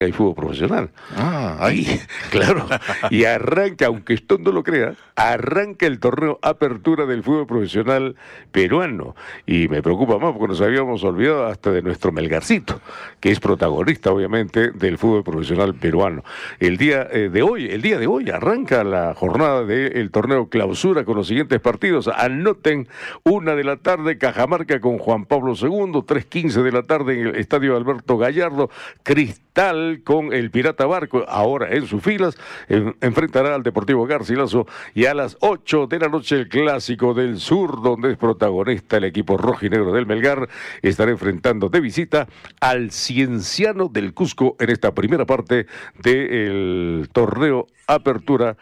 hay fútbol profesional. Ahí. Claro, y arranca, aunque esto no lo crea, arranca el torneo Apertura del fútbol profesional peruano. Y me preocupa más porque nos habíamos olvidado hasta de nuestro Melgarcito, que es protagonista, obviamente, del fútbol profesional peruano. El día de hoy, arranca la jornada del torneo Clausura con los siguientes partidos. Anoten, 1 de la tarde, Cajamarca con Juan Pablo II, 3:15 de la tarde en el Estadio Alberto Gallardo, Cristal con el Pirata Barco, ahora en sus filas, enfrentará al Deportivo Garcilaso, y a las 8 de la noche el Clásico del Sur, donde es protagonista el equipo rojinegro del Melgar, estará enfrentando de visita al Cienciano del Cusco en esta primera parte del torneo Apertura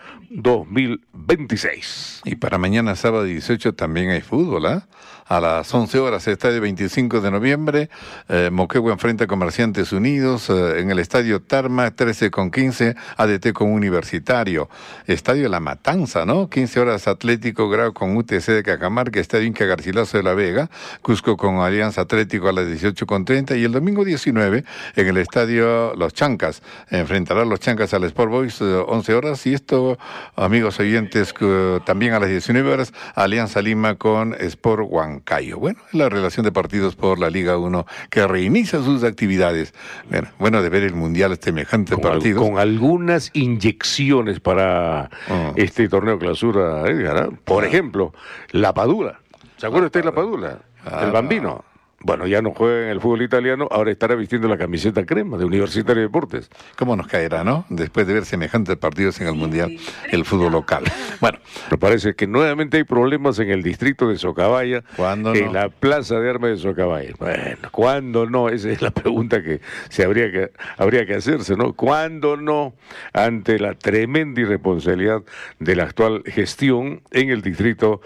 2026. Y para mañana sábado 18 también hay fútbol, ¿ah? A las 11 horas, estadio 25 de noviembre, Moquegua enfrenta a Comerciantes Unidos, en el estadio Tarma, 13:15, ADT con Universitario, estadio La Matanza, ¿no? 15 horas Atlético Grau con UTC de Cajamarca, estadio Inca Garcilaso de la Vega, Cusco con Alianza Atlético a las 18:30, y el domingo 19, en el estadio Los Chancas, enfrentará a los Chancas al Sport Boys, 11 horas, y esto, amigos oyentes, también a las 19 horas, Alianza Lima con Sport Huancayo. Bueno, la relación de partidos por la Liga 1 que reinicia sus actividades. Bueno, de ver el Mundial semejante partidos. Con algunas inyecciones para este torneo Clausura, Edgar. Por ejemplo, la Padula. ¿Se acuerda usted de la Padula? El Bambino. Bueno, ya no juega en el fútbol italiano, ahora estará vistiendo la camiseta crema de Universitario de Deportes. ¿Cómo nos caerá, no? Después de ver semejantes partidos en el Mundial, el fútbol local. Bueno, me parece que nuevamente hay problemas en el distrito de Socabaya, en la Plaza de Armas de Socabaya. Bueno, ¿cuándo no? Esa es la pregunta que habría que hacerse, ¿no? ¿Cuándo no? Ante la tremenda irresponsabilidad de la actual gestión en el distrito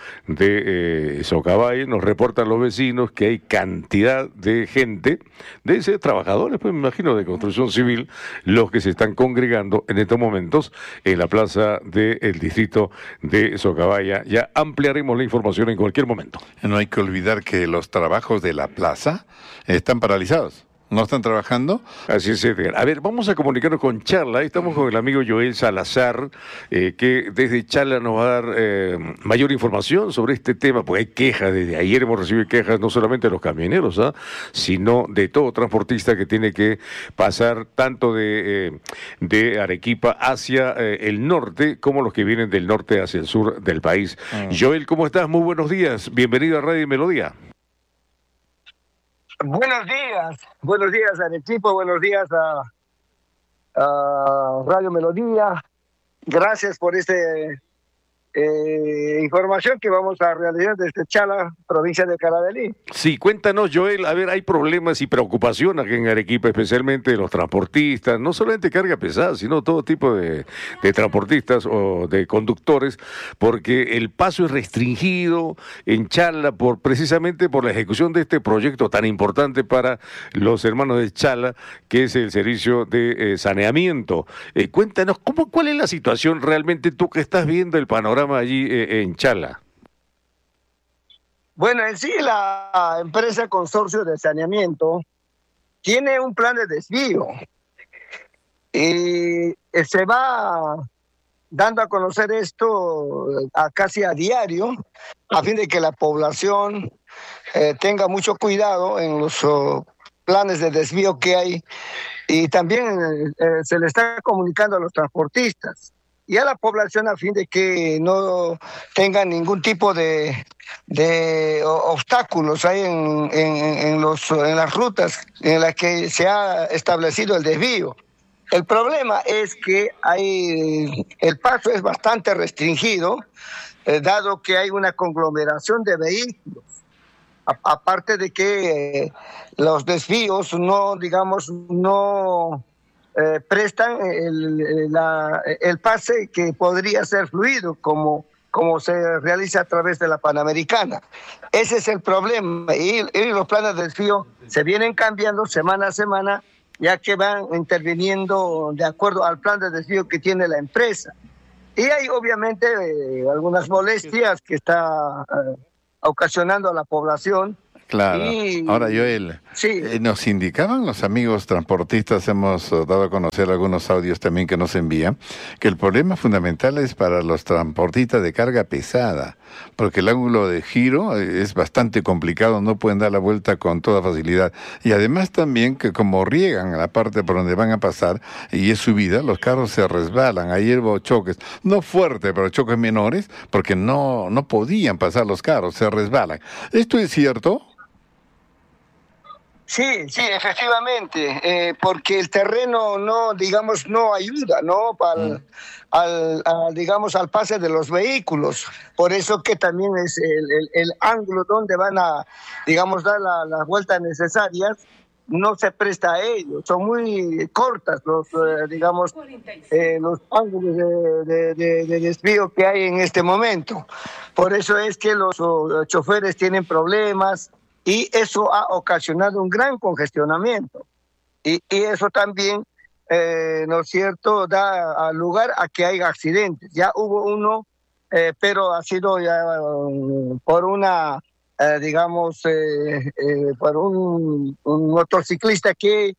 de Socabaya, nos reportan los vecinos que hay cantidad de gente, de ese trabajadores, pues me imagino, de construcción civil, los que se están congregando en estos momentos en la plaza del distrito de Socabaya. Ya ampliaremos la información en cualquier momento. No hay que olvidar que los trabajos de la plaza están paralizados. ¿No están trabajando? Así es, Edgar. A ver, vamos a comunicarnos con Charla. Estamos con el amigo Joel Salazar, que desde Charla nos va a dar mayor información sobre este tema, porque hay quejas. Desde ayer hemos recibido quejas no solamente de los camioneros, sino de todo transportista que tiene que pasar tanto de Arequipa hacia el norte, como los que vienen del norte hacia el sur del país. Joel, ¿cómo estás? Muy buenos días. Bienvenido a Radio Melodía. Buenos días al equipo, buenos días a Radio Melodía. Gracias por esta información que vamos a realizar desde Chala, provincia de Carabalí. Sí, cuéntanos, Joel, a ver, hay problemas y preocupación aquí en Arequipa, especialmente de los transportistas, no solamente carga pesada, sino todo tipo de transportistas o de conductores, porque el paso es restringido en Chala precisamente por la ejecución de este proyecto tan importante para los hermanos de Chala, que es el servicio de saneamiento. Cuéntanos, ¿cuál es la situación realmente, tú que estás viendo el panorama allí en Chala? Bueno, en sí la empresa Consorcio de Saneamiento tiene un plan de desvío y se va dando a conocer esto casi a diario, a fin de que la población tenga mucho cuidado en los planes de desvío que hay, y también se le está comunicando a los transportistas y a la población a fin de que no tengan ningún tipo de obstáculos ahí en las rutas en las que se ha establecido el desvío. El problema es que el paso es bastante restringido, dado que hay una conglomeración de vehículos. Aparte de que los desvíos no prestan el pase que podría ser fluido como se realiza a través de la Panamericana. Ese es el problema, y los planes de desvío se vienen cambiando semana a semana, ya que van interviniendo de acuerdo al plan de desvío que tiene la empresa. Y hay obviamente algunas molestias que está ocasionando a la población, Claro. Y, Ahora, Joel, sí, nos indicaban los amigos transportistas, hemos dado a conocer algunos audios también que nos envían, que el problema fundamental es para los transportistas de carga pesada, porque el ángulo de giro es bastante complicado, no pueden dar la vuelta con toda facilidad. Y además también que como riegan la parte por donde van a pasar, y es subida, los carros se resbalan. Ayer hubo choques, no fuertes, pero choques menores, porque no podían pasar los carros, se resbalan. ¿Esto es cierto? sí, sí, efectivamente, porque el terreno no, digamos, no ayuda, ¿no? Digamos, al pase de los vehículos. Por eso que también es el ángulo donde van a, digamos, dar las vueltas necesarias, no se presta a ello. Son muy cortas digamos, los ángulos de desvío que hay en este momento. Por eso es que los choferes tienen problemas. Y eso ha ocasionado un gran congestionamiento. Y eso también, ¿no es cierto?, da lugar a que haya accidentes. Ya hubo uno, pero ha sido ya por una, digamos, por un motociclista que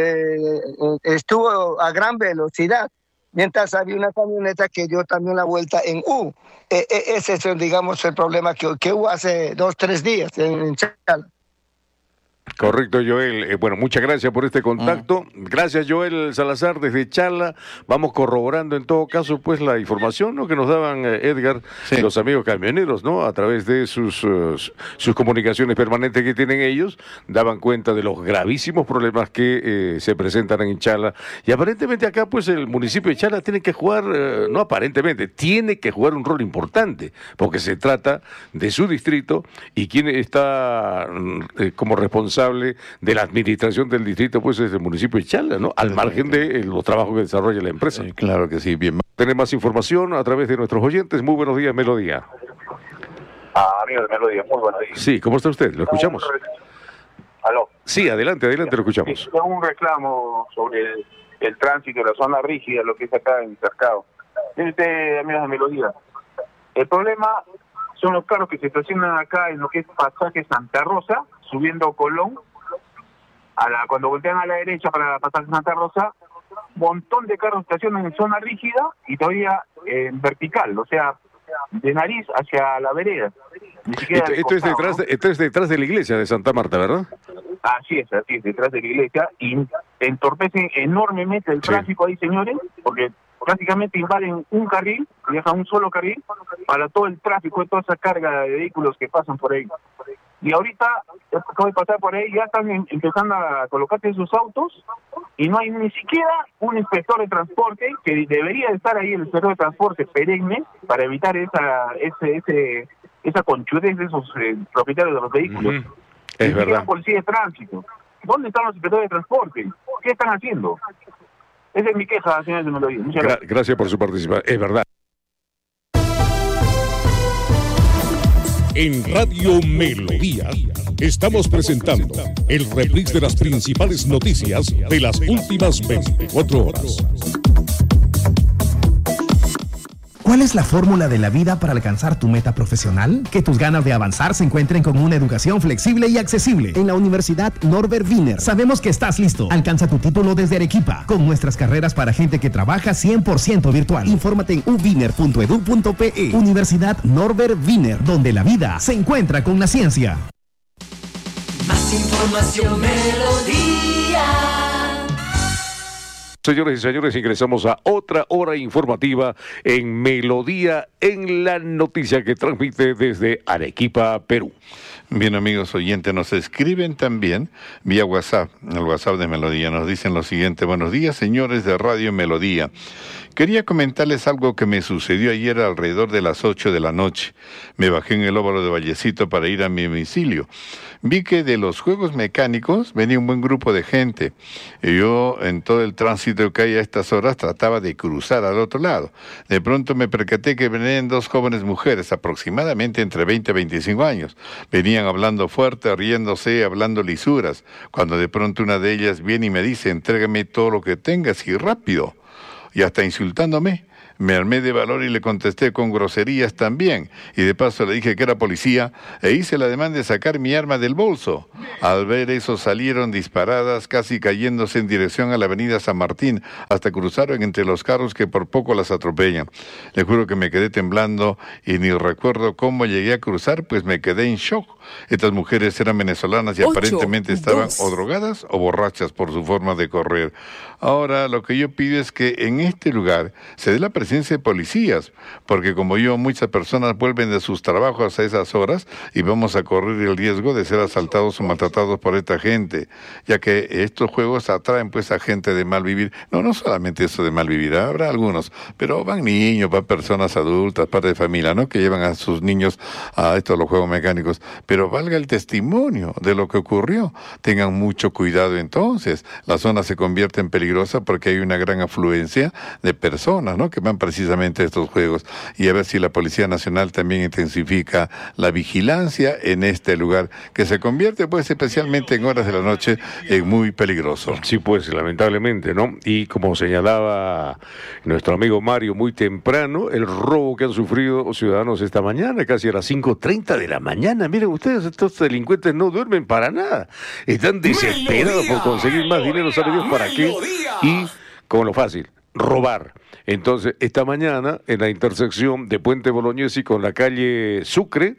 estuvo a gran velocidad, mientras había una camioneta que dio también la vuelta en U. Ese es, digamos, el problema que hubo hace 2-3 días en Chala. Correcto, Joel. Bueno, muchas gracias por este contacto. Gracias, Joel Salazar, desde Chala. Vamos corroborando en todo caso pues la información, ¿no?, que nos daban, Edgar, sí, los amigos camioneros, ¿no? A través de sus comunicaciones permanentes que tienen ellos, daban cuenta de los gravísimos problemas que se presentan en Chala. Y aparentemente acá pues el municipio de Chala tiene que jugar, no aparentemente, tiene que jugar un rol importante, porque se trata de su distrito y quien está como responsable de la administración del distrito, pues es el municipio de Chala, ¿no? Al margen de los trabajos que desarrolla la empresa. Claro que sí, bien. Tener más información a través de nuestros oyentes. Muy buenos días, Melodía. Amigo de Melodía, muy buenos días. Sí, ¿cómo está usted? ¿Lo escuchamos? ¿Aló? Sí, adelante, lo escuchamos. Sí, tengo un reclamo sobre el tránsito de la zona rígida, lo que es acá en Cercado. Miren usted, amigos de Melodía, el problema son los carros que se estacionan acá en lo que es pasaje Santa Rosa, subiendo Colón, cuando voltean a la derecha para pasar Santa Rosa, montón de carros estacionan en zona rígida y todavía en vertical, o sea, de nariz hacia la vereda. Ni siquiera Esto es detrás de la iglesia de Santa Marta, ¿verdad? Así es, detrás de la iglesia, y entorpecen enormemente el tráfico ahí, señores, porque prácticamente invaden un carril, dejan un solo carril para todo el tráfico, toda esa carga de vehículos que pasan por ahí. Y ahorita, acabo de pasar por ahí, ya están empezando a colocarse sus autos y no hay ni siquiera un inspector de transporte, que debería estar ahí el inspector de transporte perenne para evitar esa conchudez de esos propietarios de los vehículos. Es verdad. Policía de tránsito. ¿Dónde están los inspectores de transporte? ¿Qué están haciendo? Esa es mi queja, señor de Melodía. Muchas gracias. Gracias por su participación. Es verdad. En Radio Melodía estamos presentando el reprise de las principales noticias de las últimas 24 horas. ¿Cuál es la fórmula de la vida para alcanzar tu meta profesional? Que tus ganas de avanzar se encuentren con una educación flexible y accesible. En la Universidad Norbert Wiener sabemos que estás listo. Alcanza tu título desde Arequipa, con nuestras carreras para gente que trabaja 100% virtual. Infórmate en uviner.edu.pe. Universidad Norbert Wiener, donde la vida se encuentra con la ciencia. Más información, Melodía. Señores y señores, ingresamos a otra hora informativa en Melodía en la noticia que transmite desde Arequipa, Perú. Bien, amigos oyentes, nos escriben también vía WhatsApp, el WhatsApp de Melodía. Nos dicen lo siguiente: buenos días, señores de Radio Melodía. Quería comentarles algo que me sucedió ayer alrededor de las 8 de la noche. Me bajé en el óvalo de Vallecito para ir a mi domicilio. Vi que de los juegos mecánicos venía un buen grupo de gente. Y yo, en todo el tránsito que hay a estas horas, trataba de cruzar al otro lado. De pronto me percaté que venían dos jóvenes mujeres, aproximadamente entre 20 y 25 años. Venían hablando fuerte, riéndose, hablando lisuras. Cuando de pronto una de ellas viene y me dice: entrégame todo lo que tengas y rápido. Y hasta insultándome. Me armé de valor y le contesté con groserías también. Y de paso le dije que era policía e hice la demanda de sacar mi arma del bolso. Al ver eso salieron disparadas, casi cayéndose en dirección a la avenida San Martín, hasta cruzaron entre los carros que por poco las atropellan. Le juro que me quedé temblando y ni recuerdo cómo llegué a cruzar, pues me quedé en shock. Estas mujeres eran venezolanas y aparentemente estaban o drogadas o borrachas por su forma de correr. Ahora, lo que yo pido es que en este lugar se dé la presencia de policías, porque como yo, muchas personas vuelven de sus trabajos a esas horas y vamos a correr el riesgo de ser asaltados o maltratados por esta gente, ya que estos juegos atraen pues a gente de mal vivir. No solamente eso de mal vivir, habrá algunos, pero van niños, van personas adultas, padres de familia, ¿no? Que llevan a sus niños a los juegos mecánicos, pero valga el testimonio de lo que ocurrió. Tengan mucho cuidado entonces. La zona se convierte en peligrosa porque hay una gran afluencia de personas, ¿no? Que van precisamente a estos juegos. Y a ver si la Policía Nacional también intensifica la vigilancia en este lugar, que se convierte, pues, especialmente en horas de la noche, en muy peligroso. Sí, pues, lamentablemente, ¿no? Y como señalaba nuestro amigo Mario muy temprano, el robo que han sufrido ciudadanos esta mañana, casi a las 5:30 de la mañana. Miren ustedes, estos delincuentes no duermen para nada. Están desesperados por conseguir más dinero, ¿sabe Dios para qué? Y, como lo fácil, robar. Entonces, esta mañana, en la intersección de Puente Bolognesi con la calle Sucre,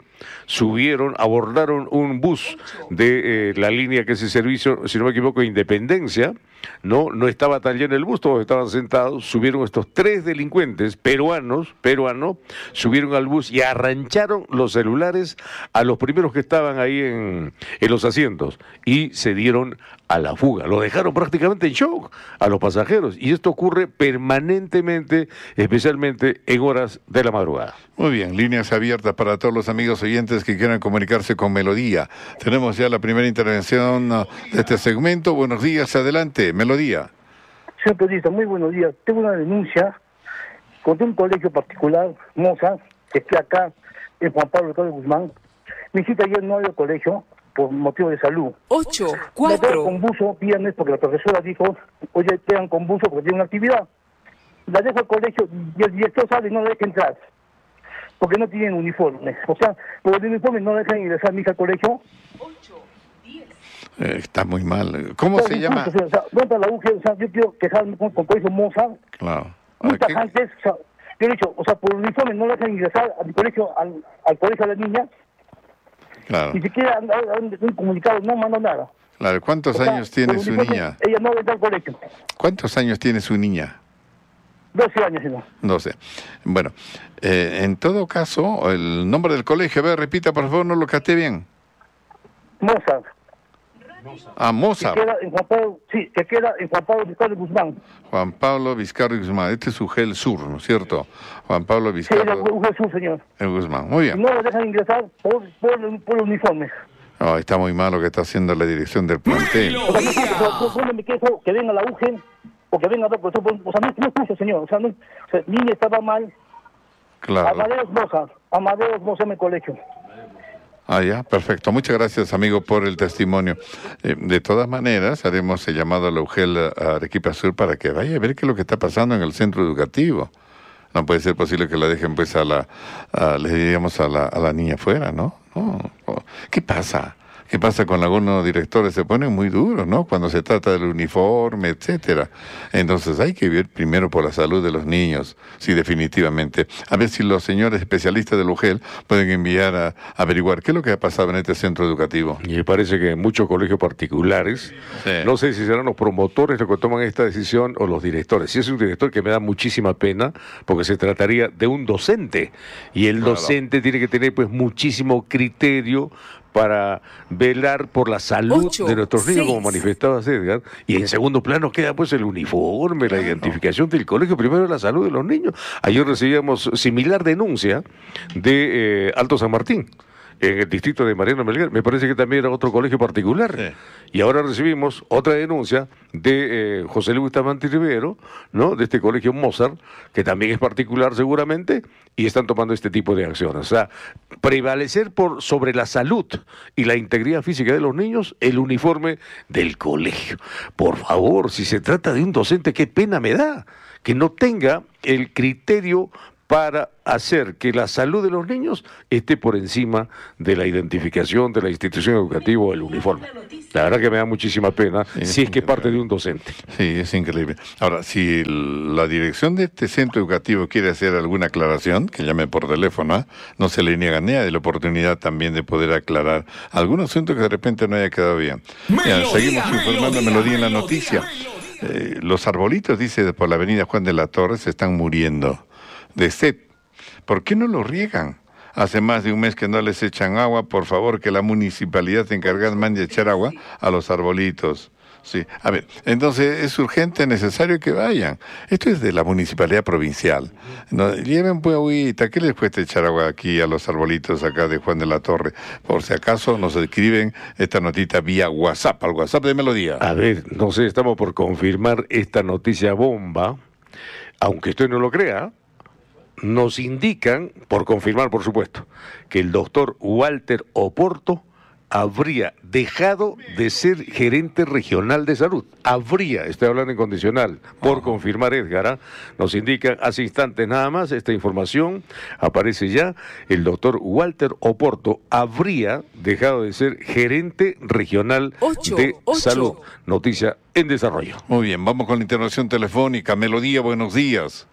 abordaron un bus de la línea que es el servicio, si no me equivoco, Independencia. No estaba tan lleno el bus, todos estaban sentados. Subieron estos 3 delincuentes peruanos, subieron al bus y arrancharon los celulares a los primeros que estaban ahí en los asientos y se dieron a la fuga. Lo dejaron prácticamente en shock a los pasajeros, y esto ocurre permanentemente, especialmente en horas de la madrugada. Muy bien, líneas abiertas para todos los amigos oyentes que quieran comunicarse con Melodía. Tenemos ya la primera intervención de este segmento. Buenos días, adelante, Melodía. Señor periodista, muy buenos días. Tengo una denuncia contra un colegio particular, Moza, que está acá en Juan Pablo Ricardo Guzmán. Mi hijita ayer no ha ido al colegio por motivo de salud. 8, Me 4. quedan con buzo viernes porque la profesora dijo, oye, quedan con buzo porque tiene una actividad. La dejo al colegio y el director sabe y no la deja entrar, porque no tienen uniforme. O sea, por el uniforme no dejan ingresar a mi hija al colegio. 8, 10. Está muy mal. ¿Cómo se llama? O sea, ¿dónde está la UGE? O sea, yo quiero quejarme con el colegio Moza. Claro. Muchas antes, o sea, yo he dicho, o sea, por el uniforme no dejan ingresar a mi colegio, al colegio de la niña. Claro. Ni siquiera un comunicado, no mandó nada. Claro. ¿Cuántos años tiene su niña? Ella no entra al colegio. ¿Cuántos años tiene su niña? 12 años, señor. 12. Bueno, en todo caso, el nombre del colegio, a ver, repita, por favor, no lo capté bien. Moza. Moza. Que queda en Juan Pablo, sí, que queda en Juan Pablo Vizcarra Guzmán. Juan Pablo Vizcarra Guzmán. Este es UGEL Sur, ¿no es cierto? Juan Pablo Sí, Vizcarra Jesús, señor. Guzmán. Muy bien. No lo dejan ingresar por el uniforme. No, está muy mal lo que está haciendo la dirección del plantel. O sea, no me quejo que venga la UGE o que venga otro profesor. O sea, no puso, señor. O sea, niña estaba mal. Claro. Amadeus Moza en el colegio. Ya, perfecto. Muchas gracias, amigo, por el testimonio. De todas maneras, haremos el llamado a la UGEL a Arequipa Sur para que vaya a ver qué es lo que está pasando en el centro educativo. No puede ser posible que la dejen, pues, le diríamos a la niña fuera, ¿no? ¿Qué pasa? ¿Qué pasa con algunos directores? Se ponen muy duros, ¿no? Cuando se trata del uniforme, etcétera. Entonces hay que ver primero por la salud de los niños, sí, definitivamente. A ver si los señores especialistas del UGEL pueden enviar a averiguar qué es lo que ha pasado en este centro educativo. Y me parece que en muchos colegios particulares, Sí. no sé si serán los promotores los que toman esta decisión o los directores. Si es un director, que me da muchísima pena, porque se trataría de un docente, y el docente tiene que tener, pues, muchísimo criterio para velar por la salud 8, de nuestros niños, 6. como manifestaba Edgar, y en segundo plano queda, pues, el uniforme, la identificación del colegio, primero la salud de los niños. Ayer recibíamos similar denuncia de Alto San Martín. en el distrito de Mariano Melgar, me parece que también era otro colegio particular. Sí. Y ahora recibimos otra denuncia de José Luis Bustamante Rivero, ¿no? De este colegio Mozart, que también es particular seguramente, y están tomando este tipo de acciones. O sea, prevalecer sobre la salud y la integridad física de los niños, el uniforme del colegio. Por favor, si se trata de un docente, qué pena me da que no tenga el criterio para hacer que la salud de los niños esté por encima de la identificación de la institución educativa o el uniforme. La verdad que me da muchísima pena, Sí, si es que increíble. parte de un docente. Sí, es increíble. Ahora, si la dirección de este centro educativo quiere hacer alguna aclaración, que llame por teléfono, ¿eh? No se le niega ni a la oportunidad también de poder aclarar algún asunto que de repente no haya quedado bien. Ya, seguimos informando Melodía en la noticia. Los arbolitos, dice, por la avenida Juan de la Torre se están muriendo de sed. ¿Por qué no los riegan? Hace más de un mes que no les echan agua. Por favor, que la municipalidad encargada mande a echar agua a los arbolitos. Sí, a ver, entonces es urgente, necesario que vayan. Esto es de la municipalidad provincial. No, lleven pues agüita, ¿qué les cuesta echar agua aquí a los arbolitos acá de Juan de la Torre? Por si acaso nos escriben esta notita vía WhatsApp, al WhatsApp de Melodía. A ver, no sé, estamos por confirmar esta noticia bomba, aunque usted no lo crea. Nos indican, por confirmar por supuesto, que el doctor Walter Oporto habría dejado de ser gerente regional de salud. Habría, estoy hablando en condicional, por confirmar Edgar, ¿ah? Nos indican hace instantes nada más esta información, aparece ya, el doctor Walter Oporto habría dejado de ser gerente regional de salud. Noticia en desarrollo. Muy bien, vamos con la intervención telefónica. Melodía, buenos días.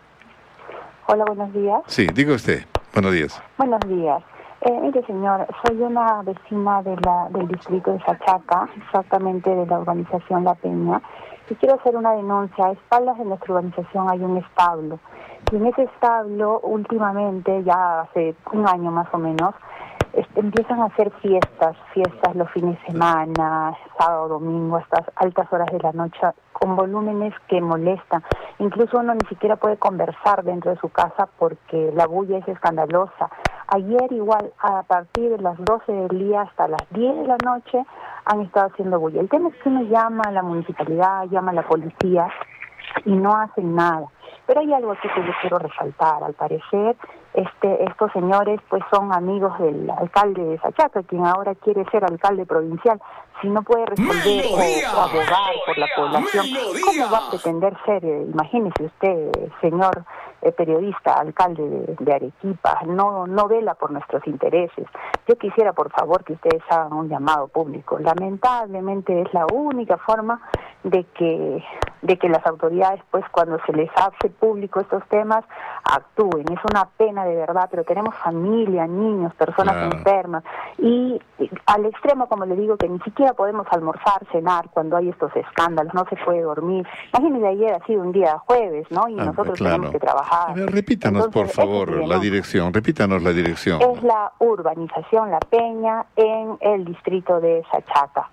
Hola, buenos días. Sí, diga usted. Buenos días. Buenos días. Mire, señor, soy una vecina del distrito de Sachaca, exactamente de la urbanización La Peña, y quiero hacer una denuncia. A espaldas de nuestra urbanización hay un establo, y en ese establo, últimamente, ya hace un año más o menos, empiezan a hacer fiestas los fines de semana, sábado, domingo, hasta altas horas de la noche, con volúmenes que molestan. Incluso uno ni siquiera puede conversar dentro de su casa porque la bulla es escandalosa. Ayer igual, a partir de las 12 del día hasta las 10 de la noche, han estado haciendo bulla. El tema es que uno llama a la municipalidad, llama a la policía y no hacen nada. Pero hay algo aquí que yo quiero resaltar. Al parecer, estos señores pues son amigos del alcalde de Sachaca, quien ahora quiere ser alcalde provincial. Si no puede resolver o abogar por la población, ¿cómo va a pretender ser? Imagínese usted, señor periodista, alcalde de Arequipa, no vela por nuestros intereses. Yo quisiera, por favor, que ustedes hagan un llamado público. Lamentablemente es la única forma de que las autoridades, pues, cuando se les hace público estos temas, actúen. Es una pena de verdad, pero tenemos familia, niños, personas enfermas, y al extremo, como le digo, que ni siquiera podemos almorzar, cenar cuando hay estos escándalos, no se puede dormir. Imagínense, ayer ha sido un día jueves, ¿no? Y nosotros tenemos que trabajar. A ver, repítanos, entonces, por favor, la dirección. Repítanos la dirección. Es la urbanización La Peña en el distrito de Sachaca.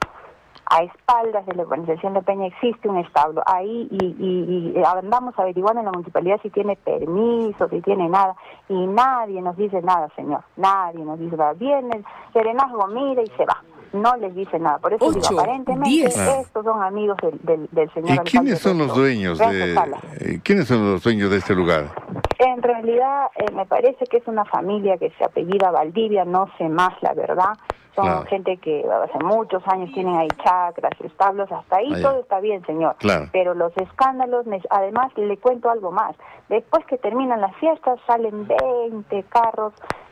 A espaldas de la urbanización La Peña existe un establo. Ahí y andamos averiguando en la municipalidad si tiene permiso, si tiene nada. Y nadie nos dice nada, señor. Nadie nos dice nada. Viene el serenazgo, mira y se va. No les dice nada. Por eso digo, aparentemente estos son amigos del señor alcalde. ¿Y quiénes son los dueños quiénes son los dueños de este lugar? En realidad me parece que es una familia que se apellida Valdivia, no sé más la verdad. Son gente que hace muchos años tienen ahí chacras, establos, hasta ahí todo está bien, señor. Pero los escándalos, además le cuento algo más. Después que terminan las fiestas salen 20 carros,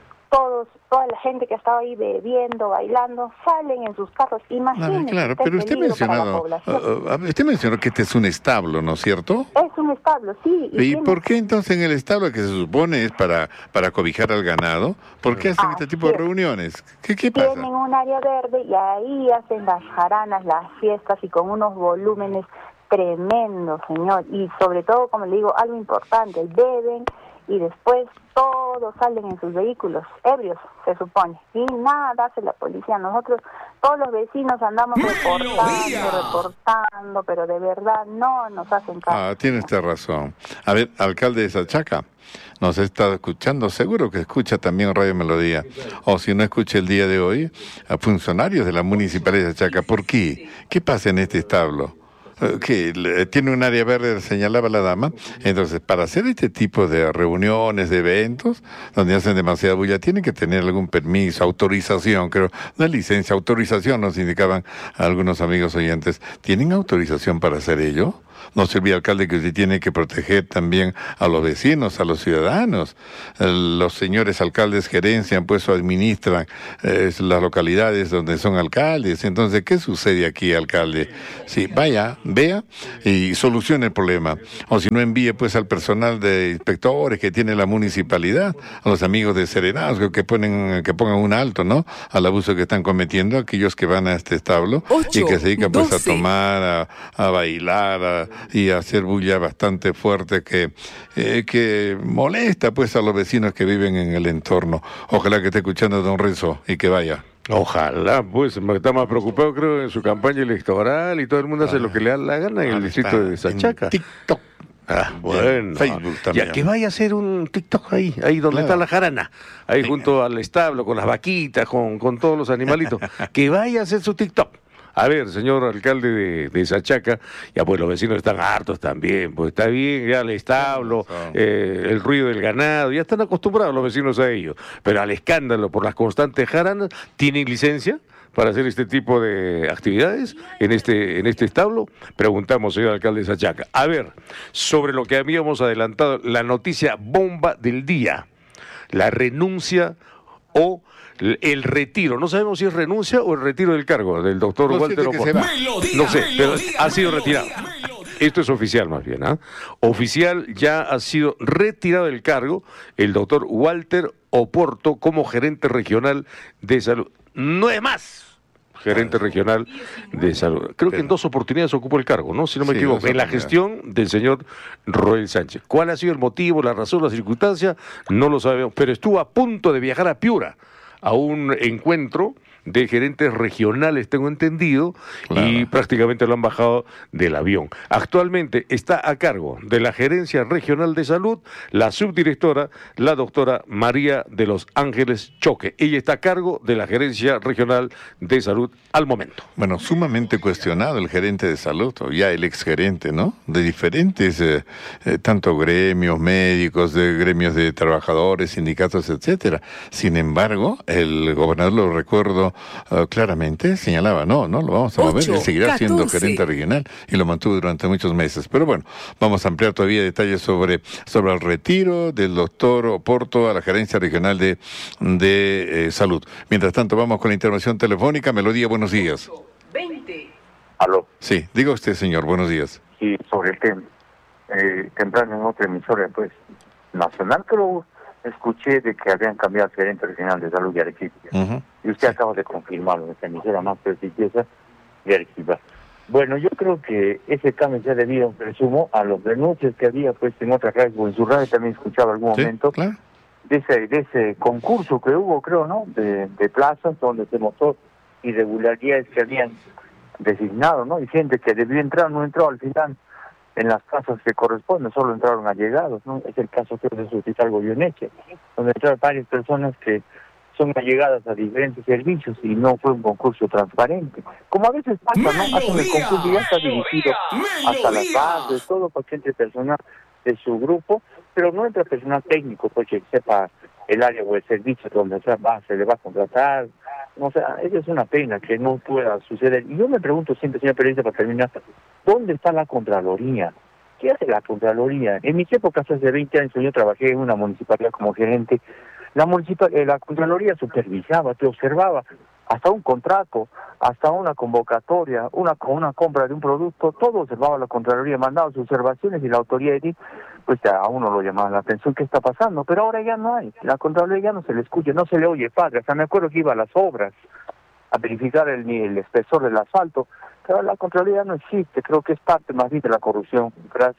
toda la gente que estaba ahí bebiendo, bailando, salen en sus carros. Imagínense. Claro, pero usted mencionó que este es un establo, ¿no es cierto? Es un establo, sí. ¿Y por qué entonces en el establo, que se supone es para cobijar al ganado, por qué hacen este tipo de reuniones? ¿Qué pasa? Tienen un área verde y ahí hacen las jaranas, las fiestas y con unos volúmenes tremendos, señor. Y sobre todo, como le digo, algo importante, beben y después toda todos salen en sus vehículos, ebrios, se supone, y nada hace la policía. Nosotros, todos los vecinos andamos reportando, pero de verdad no nos hacen caso. Tiene usted razón. A ver, alcalde de Sachaca, nos está escuchando, seguro que escucha también Radio Melodía, o si no escucha el día de hoy, a funcionarios de la Municipalidad de Sachaca. ¿Por qué? ¿Qué pasa en este establo? Que tiene un área verde, señalaba la dama. Entonces, para hacer este tipo de reuniones, de eventos, donde hacen demasiada bulla, tienen que tener algún permiso, autorización, creo, no licencia, autorización, nos indicaban algunos amigos oyentes. ¿Tienen autorización para hacer ello? No se olvide, alcalde, que usted tiene que proteger también a los vecinos, a los ciudadanos. Los señores alcaldes gerencian, pues, o administran las localidades donde son alcaldes. Entonces, ¿qué sucede aquí, alcalde? Sí, vaya, vea y solucione el problema. O si no, envíe, pues, al personal de inspectores que tiene la municipalidad, a los amigos de Serenazgo, que pongan un alto, ¿no?, al abuso que están cometiendo aquellos que van a este establo y que se dedican, pues, a tomar, a bailar, y hacer bulla bastante fuerte que molesta, pues, a los vecinos que viven en el entorno. Ojalá que esté escuchando don Renzo y que vaya. Ojalá, pues, está más preocupado, creo, en su campaña electoral y todo el mundo hace lo que le da la gana en el distrito de Sachaca. TikTok. Bueno, Facebook también. Ya que vaya a hacer un TikTok ahí donde está la jarana, ahí junto al establo, con las vaquitas, con todos los animalitos, que vaya a hacer su TikTok. A ver, señor alcalde de Sachaca, ya pues los vecinos están hartos también, pues está bien, ya el establo, el ruido del ganado, ya están acostumbrados los vecinos a ello, pero al escándalo por las constantes jaranas, ¿tienen licencia para hacer este tipo de actividades en este establo? Preguntamos, señor alcalde de Sachaca. A ver, sobre lo que habíamos adelantado, la noticia bomba del día, la renuncia o el retiro, no sabemos si es renuncia o el retiro del cargo del doctor Walter Oporto. No sé, pero ha sido retirado. Esto es oficial más bien, ¿ah? Oficial, ya ha sido retirado del cargo el doctor Walter Oporto como gerente regional de salud. No es más gerente regional de salud. Creo que en 2 oportunidades ocupó el cargo, ¿no? Si no me equivoco, en la gestión del señor Roel Sánchez. ¿Cuál ha sido el motivo, la razón, la circunstancia? No lo sabemos, pero estuvo a punto de viajar a Piura a un encuentro de gerentes regionales, tengo entendido, y prácticamente lo han bajado del avión. Actualmente está a cargo de la Gerencia Regional de Salud la subdirectora, la doctora María de los Ángeles Choque. Ella está a cargo de la Gerencia Regional de Salud al momento. Bueno, sumamente cuestionado el gerente de salud, o ya el exgerente, ¿no?, de diferentes, tanto gremios médicos, de gremios de trabajadores, sindicatos, etcétera. Sin embargo, el gobernador, lo recuerdo claramente, señalaba, no lo vamos a mover, él seguirá siendo gerente regional, y lo mantuvo durante muchos meses. Pero bueno, vamos a ampliar todavía detalles sobre el retiro del doctor Oporto a la gerencia regional de salud. Mientras tanto, vamos con la intervención telefónica. Melodía, buenos días. 20. ¿Aló? Sí, diga usted, señor, buenos días. Sí, sobre el tema. Temprano en otra emisora, pues, nacional, pero escuché de que habían cambiado al gerente regional de salud de Arequipa. Y usted acaba de confirmarlo en esta emisora más prestigiosa de Arequipa. Bueno, yo creo que ese cambio se ha debido, presumo, a los denuncias que había, pues, en otras radios, o en su radio también escuchaba algún momento, claro, de ese concurso que hubo, creo, ¿no?, de plazas, donde se mostró irregularidades que habían designado, ¿no?, y gente que debió entrar, no entró al final en las casas que corresponden, solo entraron allegados, ¿no? Es el caso, creo, de su hospital Goyeneche, donde entraron varias personas que son allegadas a diferentes servicios y no fue un concurso transparente. Como a veces pasa, ¿no? Hacen el concurso y ya está dirigido hasta las bases, todo paciente personal de su grupo, pero no entra personal técnico, pues, que sepa el área o el servicio donde se le va a contratar. O sea, eso es una pena que no pueda suceder. Y yo me pregunto siempre, señor periodista, para terminar, ¿dónde está la Contraloría? ¿Qué hace la Contraloría? En mis épocas, hace 20 años, yo trabajé en una municipalidad como gerente. La Contraloría supervisaba, te observaba, hasta un contrato, hasta una convocatoria, una compra de un producto, todo observaba la Contraloría, mandaba sus observaciones y la autoridad de pues a uno lo llamaba la atención qué está pasando, pero ahora ya no hay, la Contraloría ya no se le escucha, no se le oye padre. O sea, me acuerdo que iba a las obras a verificar el espesor del asfalto, pero la Contraloría no existe, creo que es parte más bien de la corrupción. Gracias.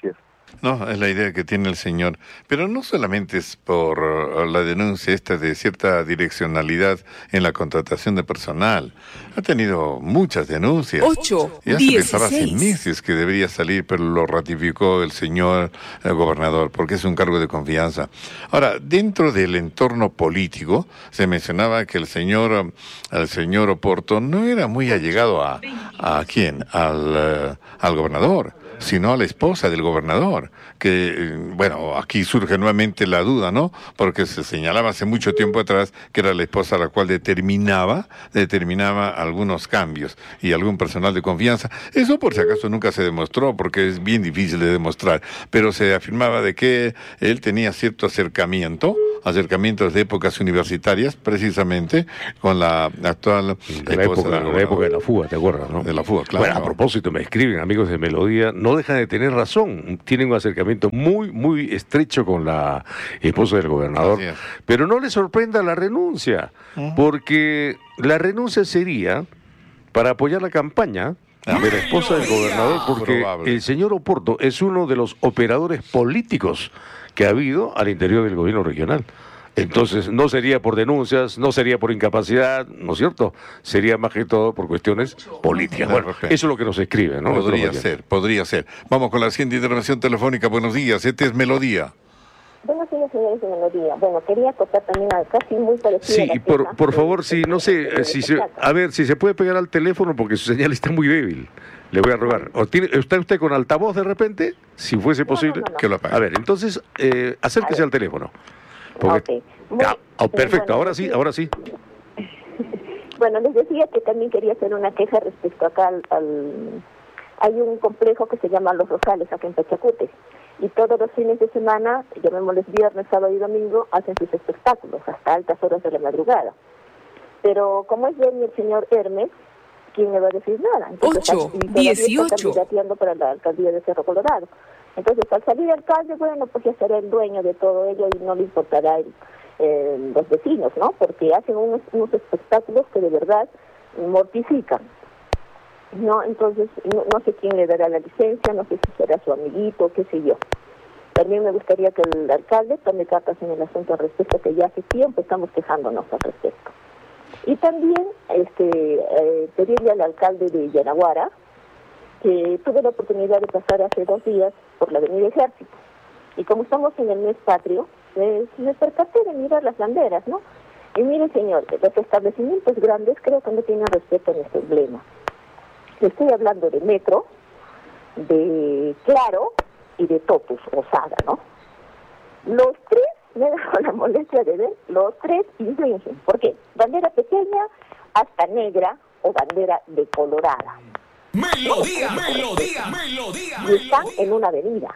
No, es la idea que tiene el señor. Pero no solamente es por la denuncia esta de cierta direccionalidad en la contratación de personal. Ha tenido muchas denuncias. 8, Ya se 16. pensaba hace meses que debería salir, pero lo ratificó el señor gobernador, porque es un cargo de confianza. Ahora, dentro del entorno político, se mencionaba que el señor Oporto no era muy allegado ¿a quién? Al gobernador, sino a la esposa del gobernador, que, bueno, aquí surge nuevamente la duda, ¿no? Porque se señalaba hace mucho tiempo atrás que era la esposa la cual determinaba algunos cambios y algún personal de confianza. Eso por si acaso nunca se demostró, porque es bien difícil de demostrar, pero se afirmaba de que él tenía cierto acercamientos de épocas universitarias, precisamente, con la actual de la época de la fuga, ¿te acuerdas, no? De la fuga, claro. Bueno, a propósito, me escriben amigos de Melodía, no dejan de tener razón, tienen un acercamiento muy, muy estrecho con la esposa del gobernador, pero no les sorprenda la renuncia, porque la renuncia sería para apoyar la campaña de la esposa del gobernador, porque el señor Oporto es uno de los operadores políticos que ha habido al interior del gobierno regional. Entonces, no sería por denuncias, no sería por incapacidad, ¿no es cierto? Sería más que todo por cuestiones políticas. Bueno, eso es lo que nos escribe, ¿no? Podría ser. Vamos con la siguiente intervención telefónica. Buenos días, este es Melodía. Buenos días, señores de Melodía. Bueno, quería acotar también a casi muy parecido. Sí, y por favor, si no sé, a ver, si se puede pegar al teléfono porque su señal está muy débil. Le voy a rogar. ¿Está usted con altavoz de repente? Si fuese posible, que lo apague. A ver, entonces, acérquese al teléfono. Porque, perfecto, ahora sí. Bueno, les decía que también quería hacer una queja respecto acá hay un complejo que se llama Los Rosales, acá en Pachacute, y todos los fines de semana, llamémosles viernes, sábado y domingo, hacen sus espectáculos hasta altas horas de la madrugada. Pero como es dueño el señor Hermes, ¿quién le va a decir nada? Entonces, 8, 18. Está candidateando para la alcaldía de Cerro Colorado. Entonces, al salir alcalde, bueno, pues ya será el dueño de todo ello y no le importará los vecinos, ¿no? Porque hacen unos espectáculos que de verdad mortifican, ¿no? Entonces, no sé quién le dará la licencia, no sé si será su amiguito, qué sé yo. También me gustaría que el alcalde tome cartas en el asunto al respecto, que ya hace tiempo estamos quejándonos al respecto. Y también pedirle al alcalde de Yanaguara, que tuve la oportunidad de pasar hace 2 días por la avenida Ejército. Y como estamos en el mes patrio, me percaté de mirar las banderas, ¿no? Y mire, señor, los establecimientos grandes creo que no tienen respeto a nuestro emblema. Estoy hablando de Metro, de Claro y de Totus o Saga, ¿no? Los tres, me he dado la molestia de ver, los tres infringen. ¿Por qué? Bandera pequeña hasta negra o bandera decolorada. Melodía. Y están en una avenida.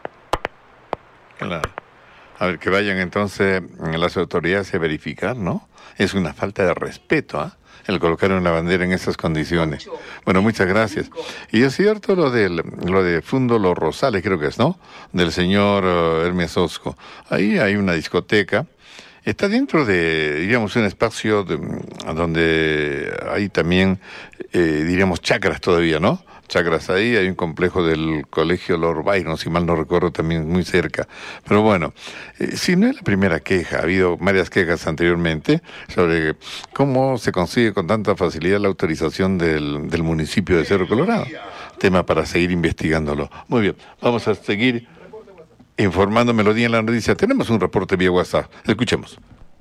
Claro. A ver, que vayan entonces las autoridades a verificar, ¿no? Es una falta de respeto, ¿ah? El colocar una bandera en esas condiciones. Bueno, muchas gracias. Y es cierto lo de Fundo Los Rosales, creo que es, ¿no? Del señor Hermes Osco. Ahí hay una discoteca. Está dentro de, diríamos, un espacio donde hay también, diríamos, chacras todavía, ¿no? Chacras ahí, hay un complejo del colegio Lord Byron, si mal no recuerdo, también muy cerca. Pero bueno, si no es la primera queja, ha habido varias quejas anteriormente sobre cómo se consigue con tanta facilidad la autorización del municipio de Cerro Colorado. Tema para seguir investigándolo. Muy bien, vamos a seguir informando Melodía en la noticia. Tenemos un reporte vía WhatsApp. Escuchemos.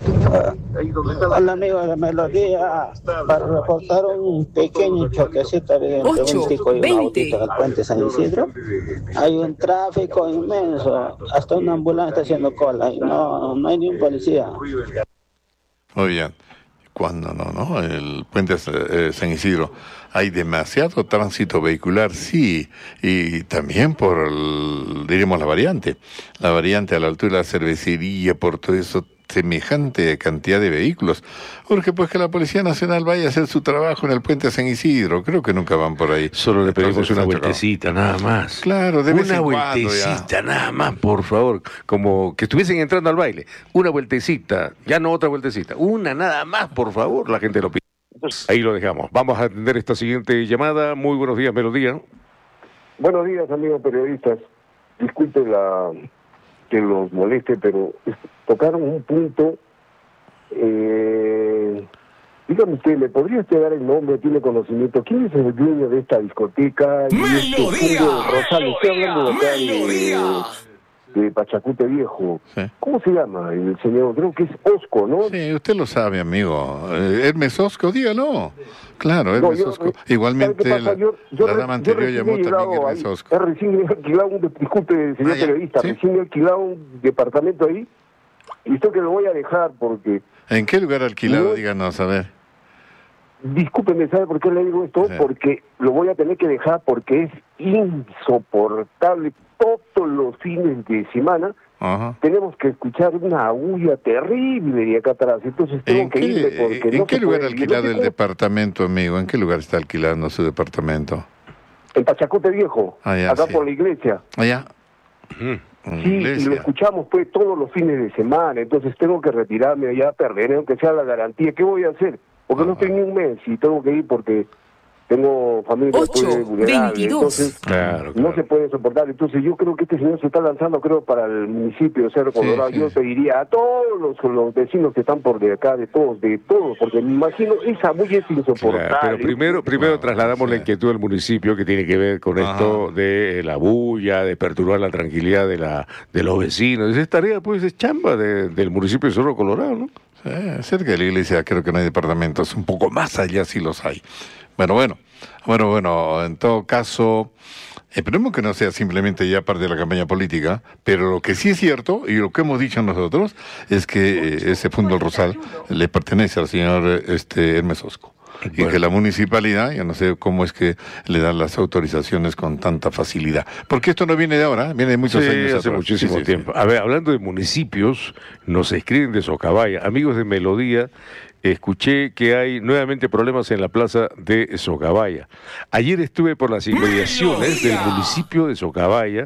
Hola amigos de Melodía, para reportar un pequeño choquecito de un tico y una autito en el puente San Isidro. Hay un tráfico inmenso, hasta una ambulancia está haciendo cola y no hay ni un policía. Muy bien. Cuando no, el puente San Isidro, hay demasiado tránsito vehicular, sí, y también por, diríamos, la variante a la altura de la cervecería, por todo eso, semejante cantidad de vehículos. Urge pues que la Policía Nacional vaya a hacer su trabajo en el puente San Isidro. Creo que nunca van por ahí. Solo le pedimos una vueltecita, nada más. Claro, de vez en cuando ya. Una vueltecita, nada más, por favor. Como que estuviesen entrando al baile. Una vueltecita, ya no otra vueltecita. Una nada más, por favor, la gente lo pide. Ahí lo dejamos. Vamos a atender esta siguiente llamada. Muy buenos días, Melodía. Buenos días, amigos periodistas. disculpe que los moleste, pero tocaron un punto. Dígame usted, ¿me podría usted dar el nombre? ¿Tiene conocimiento? ¿Quién es el dueño de esta discoteca? ¡Melodía! Rosales, estoy hablando de acá de Pachacute Viejo. Sí. ¿Cómo se llama el señor? Creo que es Osco, ¿no? Sí, usted lo sabe, amigo. Hermes Osco, dígalo. Claro, Hermes Osco. Igualmente la dama anterior llamó también Hermes Osco. Recién he alquilado disculpe, señor periodista, ¿sí? Recién he alquilado un departamento ahí y esto que lo voy a dejar porque... ¿En qué lugar alquilado? Díganos, a ver. Discúlpeme, ¿sabe por qué le digo esto? Sí. Porque lo voy a tener que dejar porque es insoportable. Todos los fines de semana tenemos que escuchar una bulla terrible de acá atrás. Entonces tengo que irme porque ¿En qué lugar ha alquilado el departamento, amigo? ¿En qué lugar está alquilando su departamento? En Pachacute Viejo, acá por la iglesia. Allá. Sí, y lo escuchamos pues todos los fines de semana. Entonces tengo que retirarme allá, perder, aunque sea la garantía. ¿Qué voy a hacer? Porque no estoy ni un mes y tengo que ir porque tengo familia vulnerable, entonces no se puede soportar. Entonces yo creo que este señor se está lanzando, creo, para el municipio de Cerro Colorado. Yo pediría a todos los vecinos que están por de acá, de todos, porque me imagino esa bulla es insoportable. Claro, pero primero trasladamos la inquietud del municipio que tiene que ver con esto de la bulla, de perturbar la tranquilidad de los vecinos. Esa es tarea, pues, es chamba del municipio de Cerro Colorado, ¿no? Cerca de la iglesia creo que no hay departamentos, un poco más allá sí los hay. Bueno, en todo caso, esperemos que no sea simplemente ya parte de la campaña política, pero lo que sí es cierto, y lo que hemos dicho nosotros, es que ese Fondo del Rosal le pertenece al señor Hermes Osco. Y que la municipalidad, yo no sé cómo es que le dan las autorizaciones con tanta facilidad. Porque esto no viene de ahora, viene de muchos años hace muchísimo tiempo. A ver, hablando de municipios, nos escriben de Socabaya. Amigos de Melodía, escuché que hay nuevamente problemas en la plaza de Socabaya. Ayer estuve por las inmediaciones del municipio de Socabaya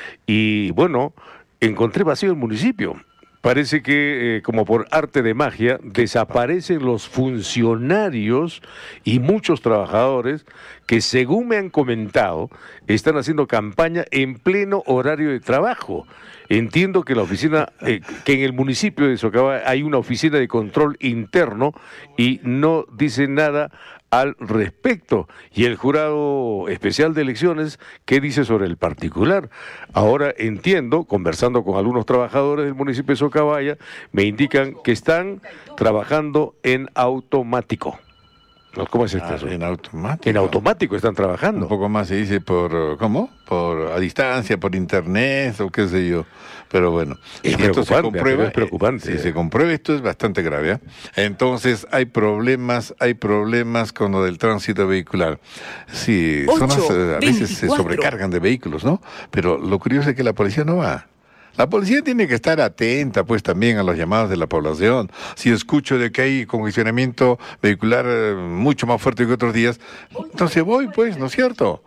y, bueno, encontré vacío el municipio. Parece que, como por arte de magia, desaparecen los funcionarios y muchos trabajadores que, según me han comentado, están haciendo campaña en pleno horario de trabajo. Entiendo que la oficina, que en el municipio de Socabaya hay una oficina de control interno y no dice nada al respecto. Y el jurado especial de elecciones, ¿qué dice sobre el particular? Ahora entiendo, conversando con algunos trabajadores del municipio de Socabaya, me indican que están trabajando en automático. ¿Cómo es esto? En automático. En automático están trabajando. Un poco más se dice ¿cómo? A distancia, por internet o qué sé yo. Pero bueno, es esto se comprueba. Es preocupante. Si se comprueba, esto es bastante grave. Entonces hay problemas con lo del tránsito vehicular. Sí, a veces se sobrecargan de vehículos, ¿no? Pero lo curioso es que la policía no va. La policía tiene que estar atenta, pues, también a los llamados de la población. Si escucho de que hay congestionamiento vehicular mucho más fuerte que otros días, entonces voy, pues, ¿no es cierto?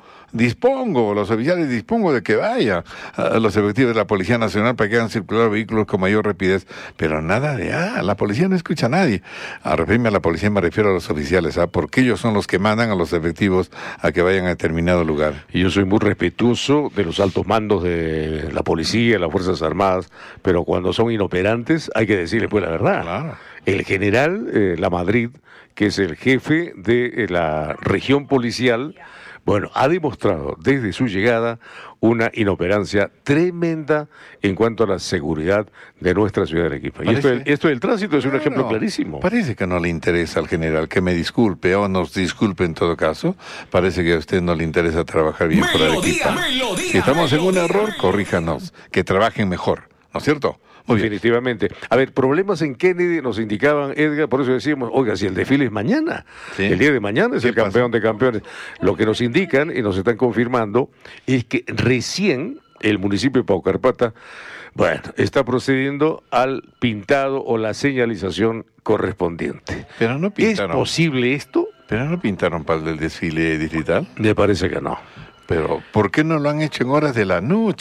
Los oficiales dispongo de que vaya a los efectivos de la Policía Nacional para que hagan circular vehículos con mayor rapidez, pero nada de la policía no escucha a nadie. A referirme a la policía me refiero a los oficiales, porque ellos son los que mandan a los efectivos a que vayan a determinado lugar. Y yo soy muy respetuoso de los altos mandos de la policía, las Fuerzas Armadas, pero cuando son inoperantes hay que decirles pues la verdad. Claro. El general Lamadrid, que es el jefe de la región policial, bueno, ha demostrado desde su llegada una inoperancia tremenda en cuanto a la seguridad de nuestra ciudad de Arequipa. Y esto del tránsito es un ejemplo clarísimo. Parece que no le interesa al general, que me disculpe o nos disculpe en todo caso. Parece que a usted no le interesa trabajar bien por Arequipa. Si estamos en un error, corríjanos, que trabajen mejor, ¿no es cierto? Muy definitivamente. Bien. A ver, problemas en Kennedy nos indicaban, Edgar, por eso decíamos, oiga, si el desfile es mañana, el día de mañana es el campeón de campeones. Lo que nos indican y nos están confirmando es que recién el municipio de Paucarpata, bueno, está procediendo al pintado o la señalización correspondiente. Pero no pintaron. ¿Es posible esto? Pero no pintaron para el desfile distrital. Me parece que no. Pero, ¿por qué no lo han hecho en horas de la noche?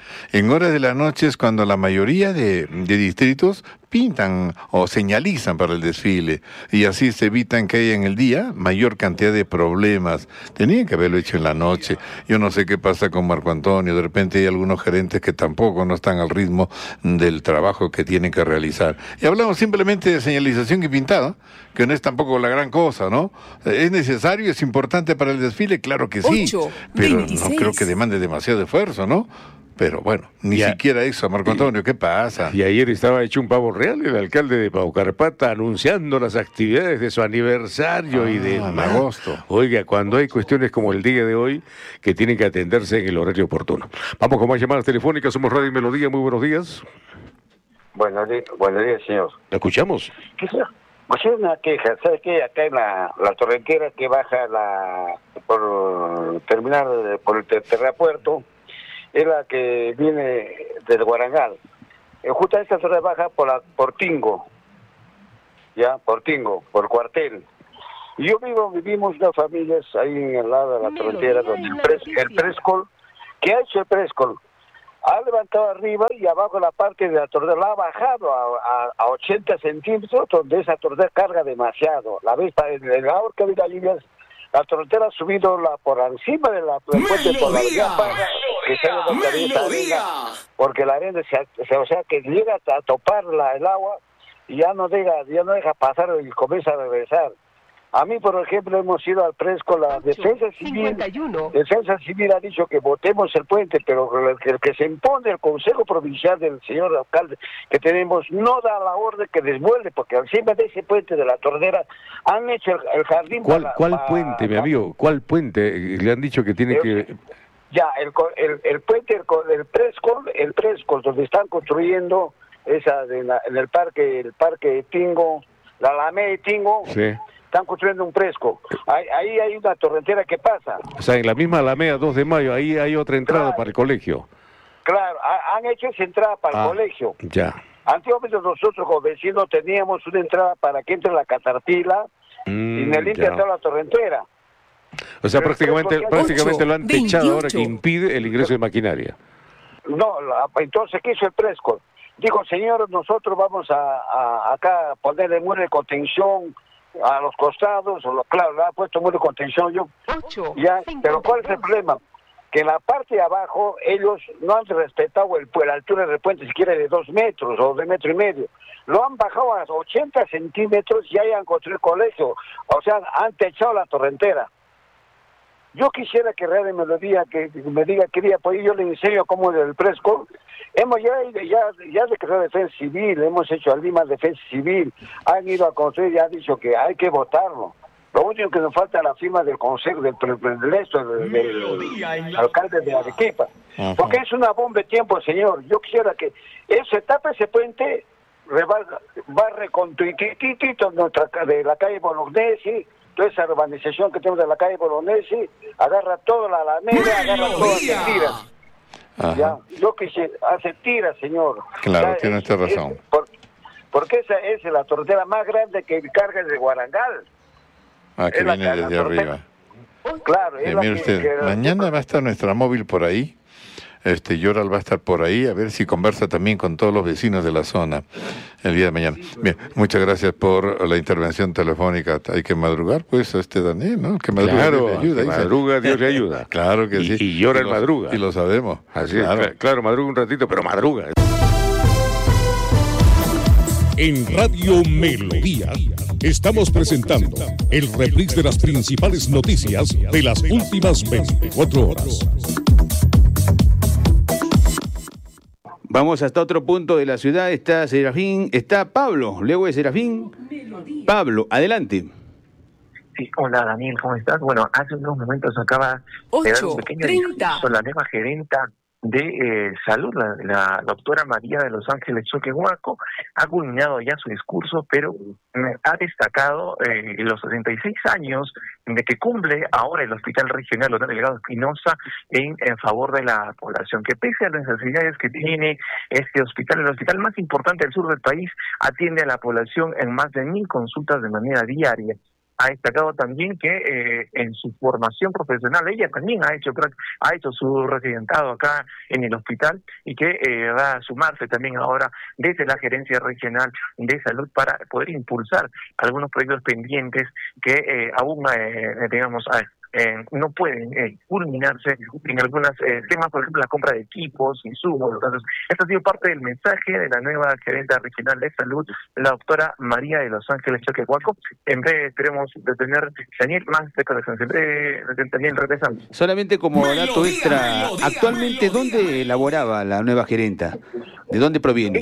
En horas de la noche es cuando la mayoría de distritos pintan o señalizan para el desfile y así se evitan que haya en el día mayor cantidad de problemas. Tenían que haberlo hecho en la noche. Yo no sé qué pasa con Marco Antonio, de repente hay algunos gerentes que tampoco no están al ritmo del trabajo que tienen que realizar. Y hablamos simplemente de señalización y pintado, que no es tampoco la gran cosa, ¿no? ¿Es necesario, es importante para el desfile? Claro que sí, 8, pero 26. no creo que demande demasiado esfuerzo, ¿no? Pero bueno, ni siquiera eso, Marco Antonio, ¿qué pasa? Y ayer estaba hecho un pavo real el alcalde de Paucarpata anunciando las actividades de su aniversario y de en agosto. Oiga, cuando hay cuestiones como el día de hoy que tienen que atenderse en el horario oportuno. Vamos con más llamadas telefónicas, somos Radio y Melodía, muy buenos días. Buenos días, señor. ¿La escuchamos? Pues es una queja, ¿sabes qué? Acá en la torrentera que baja por terminar por el terrapuerto, es la que viene desde Guarangal. Justo esta torre baja por Tingo, por Cuartel. Y vivimos unas familias ahí en el lado de la torrentera, donde el Prescol, ¿qué ha hecho el Prescol? Ha levantado arriba y abajo la parte de la torrentera la ha bajado a 80 centímetros, donde esa torrentera carga demasiado. La vez en el ahora que había lluvias, la torrentera ha subido por encima de la puente por la avenida Parga, que porque la arena o sea que llega a topar el agua y ya no deja pasar y comienza a regresar. A mí, por ejemplo, hemos ido al Presco, la Defensa Civil ha dicho que votemos el puente, pero el que se impone el Consejo Provincial del señor alcalde que tenemos no da la orden que desvuelve, porque encima de ese puente de la tornera han hecho el jardín. ¿Cuál puente, mi amigo? ¿Cuál puente? Le han dicho que tiene que... Ya, el puente, el Presco, donde están construyendo esa en el parque de Tingo, la Alameda de Tingo. Sí. Están construyendo un Presco. Ahí hay una torrentera que pasa. O sea, en la misma Alameda 2 de Mayo, ahí hay otra entrada para el colegio. Claro, han hecho esa entrada para el colegio. Ya. Antiguamente nosotros como vecinos teníamos una entrada para que entre la catarpila y me limpia toda la torrentera. O sea, prácticamente lo han techado ahora que impide el ingreso de maquinaria. No, entonces, ¿qué hizo el Presco? Dijo, señor, nosotros vamos a acá poner el muro de contención a los costados, claro, le ha puesto muro de contención yo. Pero ¿cuál es el problema? Que en la parte de abajo ellos no han respetado la altura del puente siquiera de 2 metros o de 1,5 metros. Lo han bajado a 80 centímetros y ahí han construido el colegio. O sea, han techado la torrentera. Yo quisiera que Radio Melodía que me diga qué día, pues yo le enseño cómo del Presco. Hemos ya declarado defensa civil, hemos hecho al Lima defensa civil, han ido a construir y han dicho que hay que votarlo. Lo único que nos falta es la firma del consejo, del alcalde de Arequipa. Porque es una bomba de tiempo, señor. Yo quisiera que se tape ese puente, barre con tuititito de la calle Bolognesi, toda esa urbanización que tenemos de la calle Bolognesi, agarra toda la Alameda, agarra todas las tiras. Ya, yo quisiera, hace tiras, señor. Claro, tiene usted razón. Porque esa es la torrentera más grande que carga desde Guarangal. Que viene desde arriba. Claro, mire usted, mañana va a estar nuestra móvil por ahí. Yoral va a estar por ahí, a ver si conversa también con todos los vecinos de la zona el día de mañana. Bien, muchas gracias por la intervención telefónica. Hay que madrugar, pues, Daniel, ¿no? Que madruga, claro, Dios le ayuda. Que madruga, Dios le ayuda. Claro que sí. Y llora el madruga. Y lo sabemos. Así es, claro, madruga un ratito, pero madruga. En Radio Melodía estamos presentando el reprise de las principales noticias de las últimas 24 horas. Vamos hasta otro punto de la ciudad. Está Serafín, está Pablo. Luego de Serafín, Pablo, adelante. Sí, hola Daniel, ¿cómo estás? Bueno, hace unos momentos acaba de dar un pequeño discurso la nueva gerenta de salud, la doctora María de Los Ángeles Choquehuaco, ha culminado ya su discurso, pero ha destacado los 66 años de que cumple ahora el Hospital Regional Leonardo Delgado Espinosa en favor de la población, que pese a las necesidades que tiene este hospital, el hospital más importante del sur del país, atiende a la población en más de 1,000 consultas de manera diaria. ha destacado también que en su formación profesional ella también ha hecho su residentado acá en el hospital y que va a sumarse también ahora desde la Gerencia Regional de Salud para poder impulsar algunos proyectos pendientes que aún, digamos, no pueden culminarse en algunos temas, por ejemplo, la compra de equipos, insumos. Entonces, esto ha sido parte del mensaje de la nueva gerente regional de salud, la doctora María de Los Ángeles Choquehuaco. En breve esperemos de tener, Daniel, más declaraciones. En breve, Daniel, regresamos. Solamente como dato extra, actualmente, ¿dónde laboraba la nueva gerenta? ¿De dónde proviene?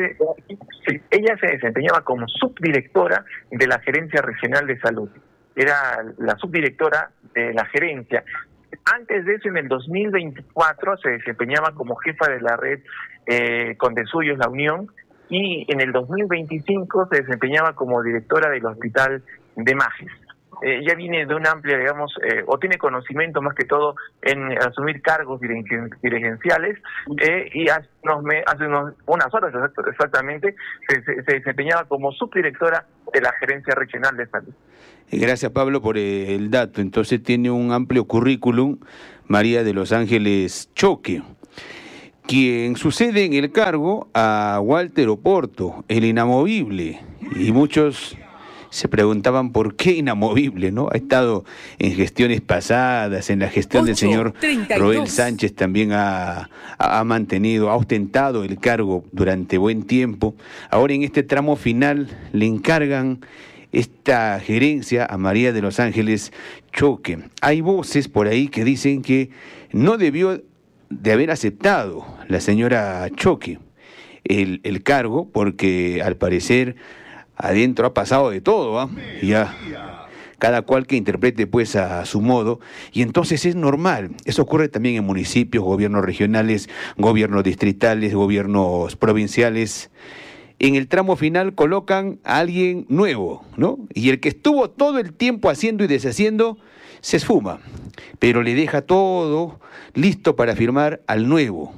Ella se desempeñaba como subdirectora de la Gerencia Regional de Salud. Era la subdirectora de la gerencia. Antes de eso, en el 2024, se desempeñaba como jefa de la red Condesuyos La Unión, y en el 2025 se desempeñaba como directora del Hospital de Majes. Ya viene de una amplia, digamos, o tiene conocimiento más que todo en asumir cargos dirigenciales, y hace unas horas exactamente se desempeñaba como subdirectora de la Gerencia Regional de Salud. Gracias, Pablo, por el dato. Entonces tiene un amplio currículum María de Los Ángeles Choque, quien sucede en el cargo a Walter Oporto, el inamovible, y muchos se preguntaban por qué inamovible, ¿no? Ha estado en gestiones pasadas, en la gestión del señor Roel Sánchez también ha mantenido, ha ostentado el cargo durante buen tiempo. Ahora en este tramo final le encargan esta gerencia a María de Los Ángeles Choque. Hay voces por ahí que dicen que no debió de haber aceptado la señora Choque el cargo, porque al parecer adentro ha pasado de todo, ¿ah? Ya cada cual que interprete pues a su modo, y entonces es normal. Eso ocurre también en municipios, gobiernos regionales, gobiernos distritales, gobiernos provinciales. En el tramo final colocan a alguien nuevo, ¿no? Y el que estuvo todo el tiempo haciendo y deshaciendo se esfuma, pero le deja todo listo para firmar al nuevo.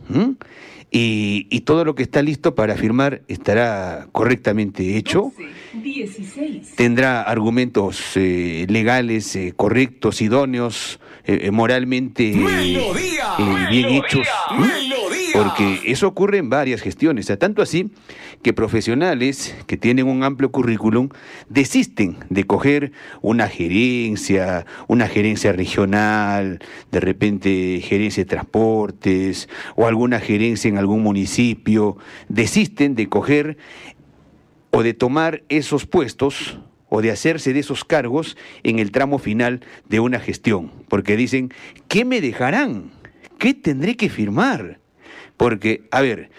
Y todo lo que está listo para firmar estará correctamente hecho. 16. Tendrá argumentos legales correctos, idóneos, moralmente bien hechos. Porque eso ocurre en varias gestiones, tanto así que profesionales que tienen un amplio currículum desisten de coger una gerencia regional, de repente gerencia de transportes o alguna gerencia en algún municipio, desisten de coger o de tomar esos puestos o de hacerse de esos cargos en el tramo final de una gestión, porque dicen, ¿qué me dejarán? ¿Qué tendré que firmar? Porque, a ver,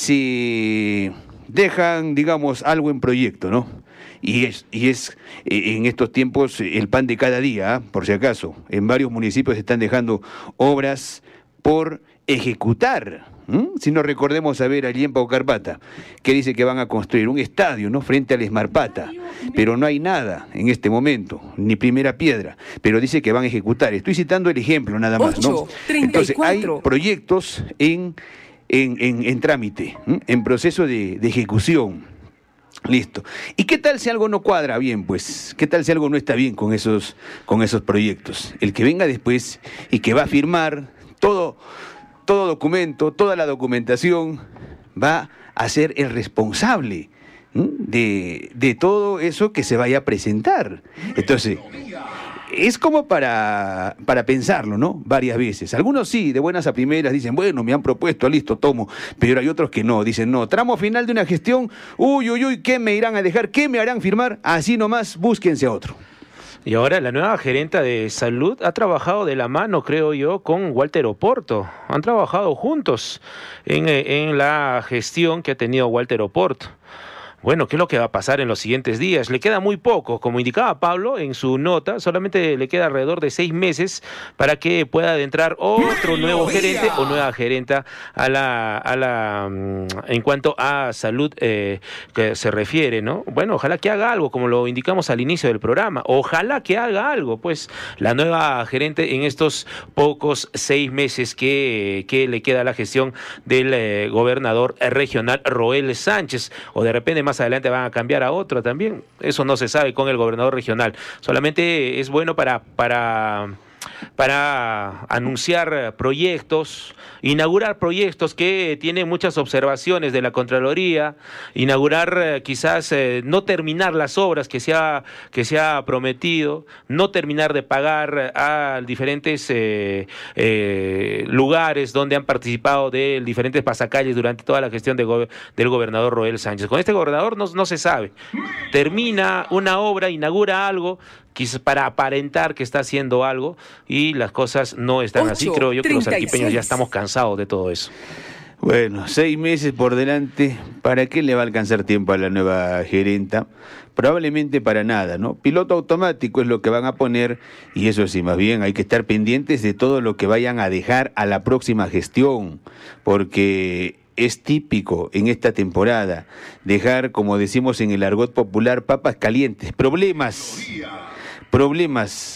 si dejan, digamos, algo en proyecto, ¿no? Y es en estos tiempos el pan de cada día, por si acaso. En varios municipios se están dejando obras por ejecutar. Si no recordemos a ver allí en Paucarpata, que dice que van a construir un estadio, ¿no?, frente al Esmarpata, pero no hay nada en este momento, ni primera piedra, pero dice que van a ejecutar. Estoy citando el ejemplo nada más, ¿no? Entonces hay proyectos en trámite, en proceso de ejecución. Listo. ¿Y qué tal si algo no cuadra bien, pues? ¿Qué tal si algo no está bien con esos proyectos? El que venga después y que va a firmar todo documento, toda la documentación, va a ser el responsable de todo eso que se vaya a presentar. Entonces, es como para pensarlo, ¿no? Varias veces. Algunos sí, de buenas a primeras, dicen, bueno, me han propuesto, listo, tomo. Pero hay otros que no, dicen, no, tramo final de una gestión, uy, ¿qué me irán a dejar? ¿Qué me harán firmar? Así nomás, búsquense a otro. Y ahora la nueva gerenta de salud ha trabajado de la mano, creo yo, con Walter Oporto. Han trabajado juntos en la gestión que ha tenido Walter Oporto. Bueno, ¿qué es lo que va a pasar en los siguientes días? Le queda muy poco, como indicaba Pablo en su nota, solamente le queda alrededor de 6 meses para que pueda adentrar otro nuevo gerente o nueva gerenta en cuanto a salud que se refiere, ¿no? Bueno, ojalá que haga algo, como lo indicamos al inicio del programa. Ojalá que haga algo, pues, la nueva gerente en estos pocos 6 meses que le queda a la gestión del gobernador regional Roel Sánchez, o de repente más más adelante van a cambiar a otro también. Eso no se sabe con el gobernador regional. Solamente es bueno para anunciar proyectos, inaugurar proyectos que tienen muchas observaciones de la Contraloría, inaugurar quizás no terminar las obras que se ha prometido, no terminar de pagar a diferentes lugares donde han participado de diferentes pasacalles durante toda la gestión del gobernador Roel Sánchez. Con este gobernador no se sabe. Termina una obra, inaugura algo, quizás para aparentar que está haciendo algo, y las cosas no están así. Creo yo que los arequipeños ya estamos cansados de todo eso. Bueno, 6 meses por delante. ¿Para qué le va a alcanzar tiempo a la nueva gerenta? Probablemente para nada, ¿no? Piloto automático es lo que van a poner, y eso sí, más bien hay que estar pendientes de todo lo que vayan a dejar a la próxima gestión, porque es típico en esta temporada dejar, como decimos en el argot popular, papas calientes, problemas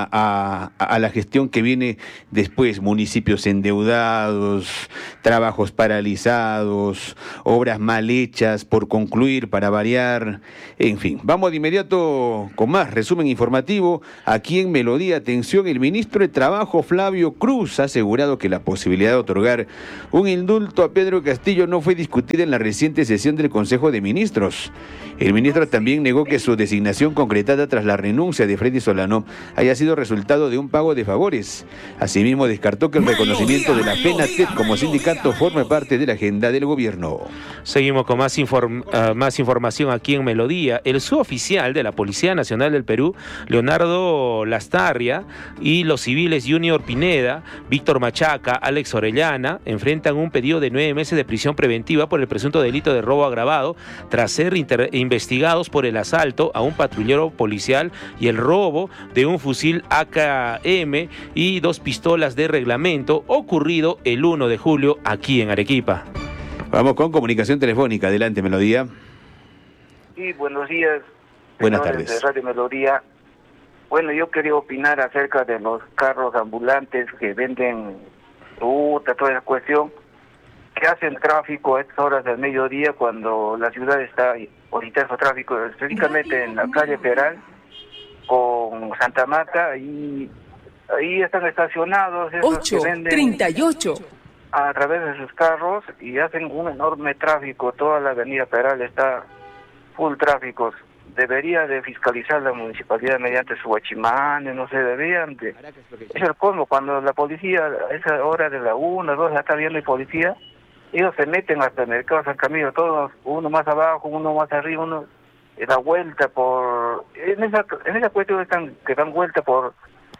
a la gestión que viene después, municipios endeudados, trabajos paralizados, obras mal hechas por concluir, para variar, en fin. Vamos de inmediato con más resumen informativo aquí en Melodía. Atención, el ministro de Trabajo, Flavio Cruz, ha asegurado que la posibilidad de otorgar un indulto a Pedro Castillo no fue discutida en la reciente sesión del Consejo de Ministros. El ministro también negó que su designación concretada tras la renuncia de Freddy Solano haya sido resultado de un pago de favores. Asimismo, descartó que el reconocimiento de la FENATEP como sindicato forme parte de la agenda del gobierno. Seguimos con más información aquí en Melodía. El suboficial de la Policía Nacional del Perú, Leonardo Lastarria, y los civiles Junior Pineda, Víctor Machaca, Alex Orellana, enfrentan un pedido de 9 meses de prisión preventiva por el presunto delito de robo agravado, tras ser investigados por el asalto a un patrullero policial y el robo de un fusil AKM y 2 pistolas de reglamento, ocurrido el 1 de julio aquí en Arequipa. Vamos con comunicación telefónica. Adelante, Melodía. Sí, buenos días. Buenas tardes. De Radio Melodía. Bueno, yo quería opinar acerca de los carros ambulantes que venden fruta, toda esa cuestión, que hacen tráfico a estas horas del mediodía cuando la ciudad está ahorita en tráfico, específicamente en la calle Peral con Santa Marta, y ahí están estacionados esos que venden 38 a través de sus carros y hacen un enorme tráfico. Toda la avenida Peral está full tráficos. Debería de fiscalizar la municipalidad mediante su guachimanes, no sé, deberían de... Es el colmo, cuando la policía a esa hora de la 1, 2 ya está viendo el policía, ellos se meten hasta el mercado San Camilo, todos, uno más abajo, uno más arriba, uno da vuelta por... En esa cuestión que dan vuelta por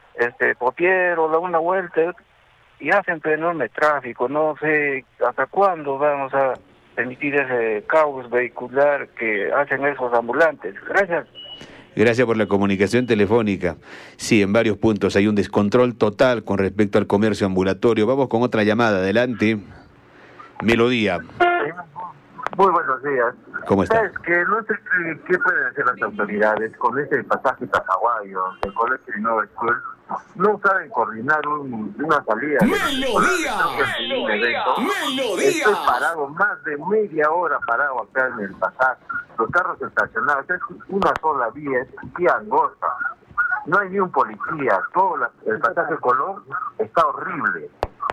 Piero, da una vuelta y hacen enorme tráfico. No sé hasta cuándo vamos a permitir ese caos vehicular que hacen esos ambulantes. Gracias. Gracias por la comunicación telefónica. Sí, en varios puntos hay un descontrol total con respecto al comercio ambulatorio. Vamos con otra llamada. Adelante. Melodía. Muy buenos días. ¿Cómo está? ¿Sabes que no sé qué pueden hacer las autoridades con ese pasaje tazaguayo del colegio de Nueva Escuela? No saben coordinar una salida. ¡Melodía! Estoy parado más de media hora parado acá en el pasaje. Los carros estacionados, es una sola vía, es vía angosta. No hay ni un policía. Todo el pasaje Colón está horrible.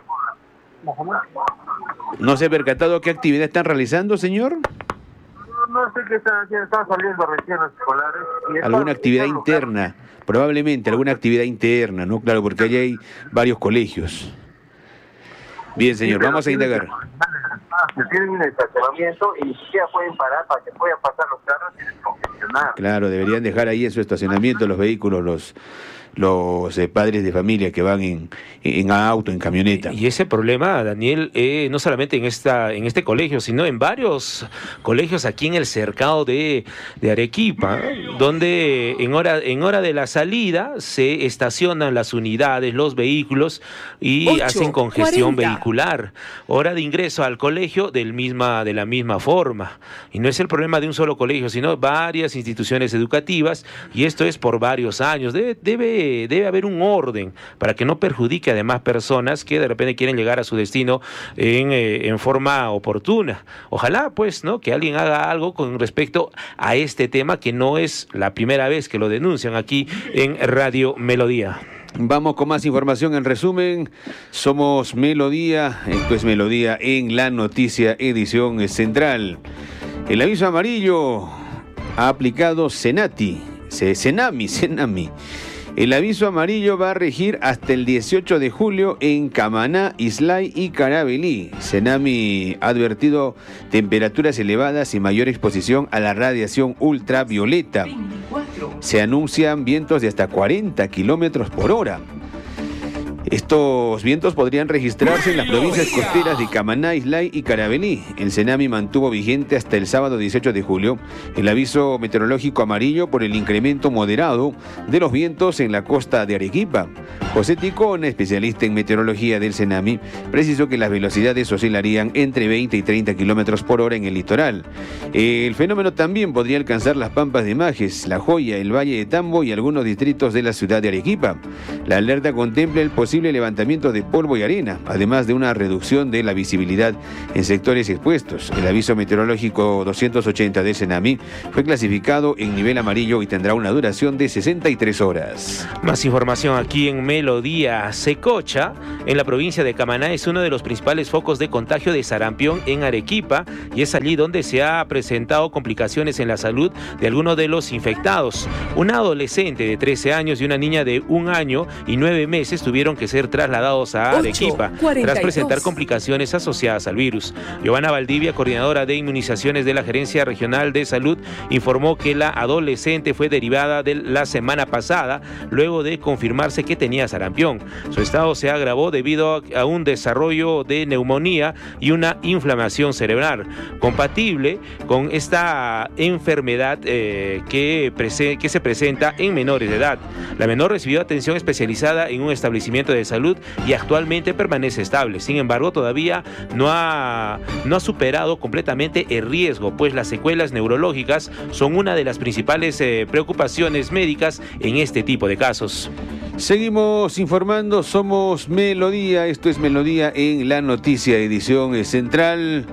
¿No se ha percatado qué actividad están realizando, señor? No sé qué están haciendo, están saliendo recién los escolares. ¿Alguna actividad interna? Probablemente alguna actividad interna, ¿no? Claro, porque allí hay varios colegios. Bien, señor, vamos a indagar. Se tienen un estacionamiento y ni siquiera pueden parar para que puedan pasar los carros y descongestionar. Claro, deberían dejar ahí en su estacionamiento los vehículos, los padres de familia que van en auto, en camioneta. Y ese problema, Daniel, no solamente en este colegio, sino en varios colegios aquí en el cercado de Arequipa, donde en hora de la salida se estacionan las unidades, los vehículos y hacen congestión vehicular. Hora de ingreso al colegio de la misma forma. Y no es el problema de un solo colegio, sino varias instituciones educativas, y esto es por varios años. Debe debe haber un orden para que no perjudique a demás personas que de repente quieren llegar a su destino en forma oportuna. Ojalá, pues, ¿no?, que alguien haga algo con respecto a este tema, que no es la primera vez que lo denuncian aquí en Radio Melodía. Vamos con más información. En resumen, somos Melodía, esto es Melodía en la noticia, edición central. El aviso amarillo ha aplicado Senami. El aviso amarillo va a regir hasta el 18 de julio en Camaná, Islay y Carabalí. Senami ha advertido temperaturas elevadas y mayor exposición a la radiación ultravioleta. Se anuncian vientos de hasta 40 kilómetros por hora. Estos vientos podrían registrarse en las provincias costeras de Camaná, Islay y Carabalí. El Senami mantuvo vigente hasta el sábado 18 de julio el aviso meteorológico amarillo por el incremento moderado de los vientos en la costa de Arequipa. José Ticona, especialista en meteorología del Senami, precisó que las velocidades oscilarían entre 20 y 30 kilómetros por hora en el litoral. El fenómeno también podría alcanzar las Pampas de Majes, La Joya, el Valle de Tambo y algunos distritos de la ciudad de Arequipa. La alerta contempla el posible levantamiento de polvo y arena, además de una reducción de la visibilidad en sectores expuestos. El aviso meteorológico 280 del Senami fue clasificado en nivel amarillo y tendrá una duración de 63 horas. Más información aquí en Melodía. Secocha, en la provincia de Camaná, es uno de los principales focos de contagio de sarampión en Arequipa, y es allí donde se ha presentado complicaciones en la salud de algunos de los infectados. Una adolescente de 13 años y una niña de 1 año y 9 meses tuvieron que ser trasladados a Arequipa tras presentar complicaciones asociadas al virus. Giovanna Valdivia, coordinadora de inmunizaciones de la Gerencia Regional de Salud, informó que la adolescente fue derivada de la semana pasada luego de confirmarse que tenía sarampión. Su estado se agravó debido a un desarrollo de neumonía y una inflamación cerebral compatible con esta enfermedad que se presenta en menores de edad. La menor recibió atención especializada en un establecimiento de salud y actualmente permanece estable. Sin embargo, todavía no ha superado completamente el riesgo, pues las secuelas neurológicas son una de las principales preocupaciones médicas en este tipo de casos. Seguimos informando, somos Melodía, esto es Melodía en la noticia, edición central.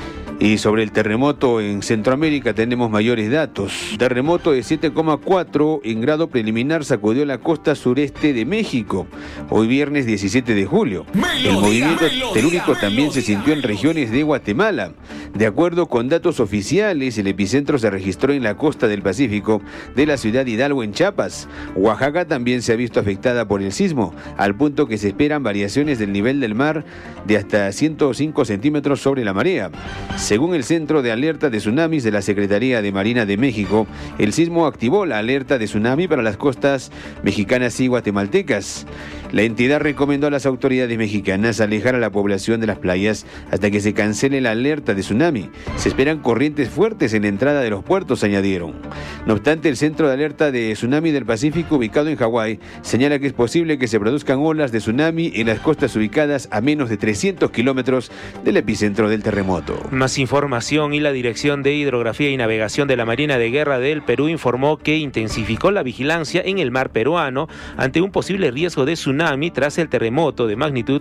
Y sobre el terremoto en Centroamérica tenemos mayores datos. Terremoto de 7,4 en grado preliminar sacudió la costa sureste de México, hoy viernes 17 de julio. El movimiento telúrico también se sintió en regiones de Guatemala. De acuerdo con datos oficiales, el epicentro se registró en la costa del Pacífico de la ciudad de Hidalgo, en Chiapas. Oaxaca también se ha visto afectada por el sismo, al punto que se esperan variaciones del nivel del mar de hasta 105 centímetros sobre la marea. Según el Centro de Alerta de Tsunamis de la Secretaría de Marina de México, el sismo activó la alerta de tsunami para las costas mexicanas y guatemaltecas. La entidad recomendó a las autoridades mexicanas alejar a la población de las playas hasta que se cancele la alerta de tsunami. Se esperan corrientes fuertes en la entrada de los puertos, añadieron. No obstante, el Centro de Alerta de Tsunami del Pacífico, ubicado en Hawái, señala que es posible que se produzcan olas de tsunami en las costas ubicadas a menos de 300 kilómetros del epicentro del terremoto. Más información. Y la Dirección de Hidrografía y Navegación de la Marina de Guerra del Perú informó que intensificó la vigilancia en el mar peruano ante un posible riesgo de tsunami tras el terremoto de magnitud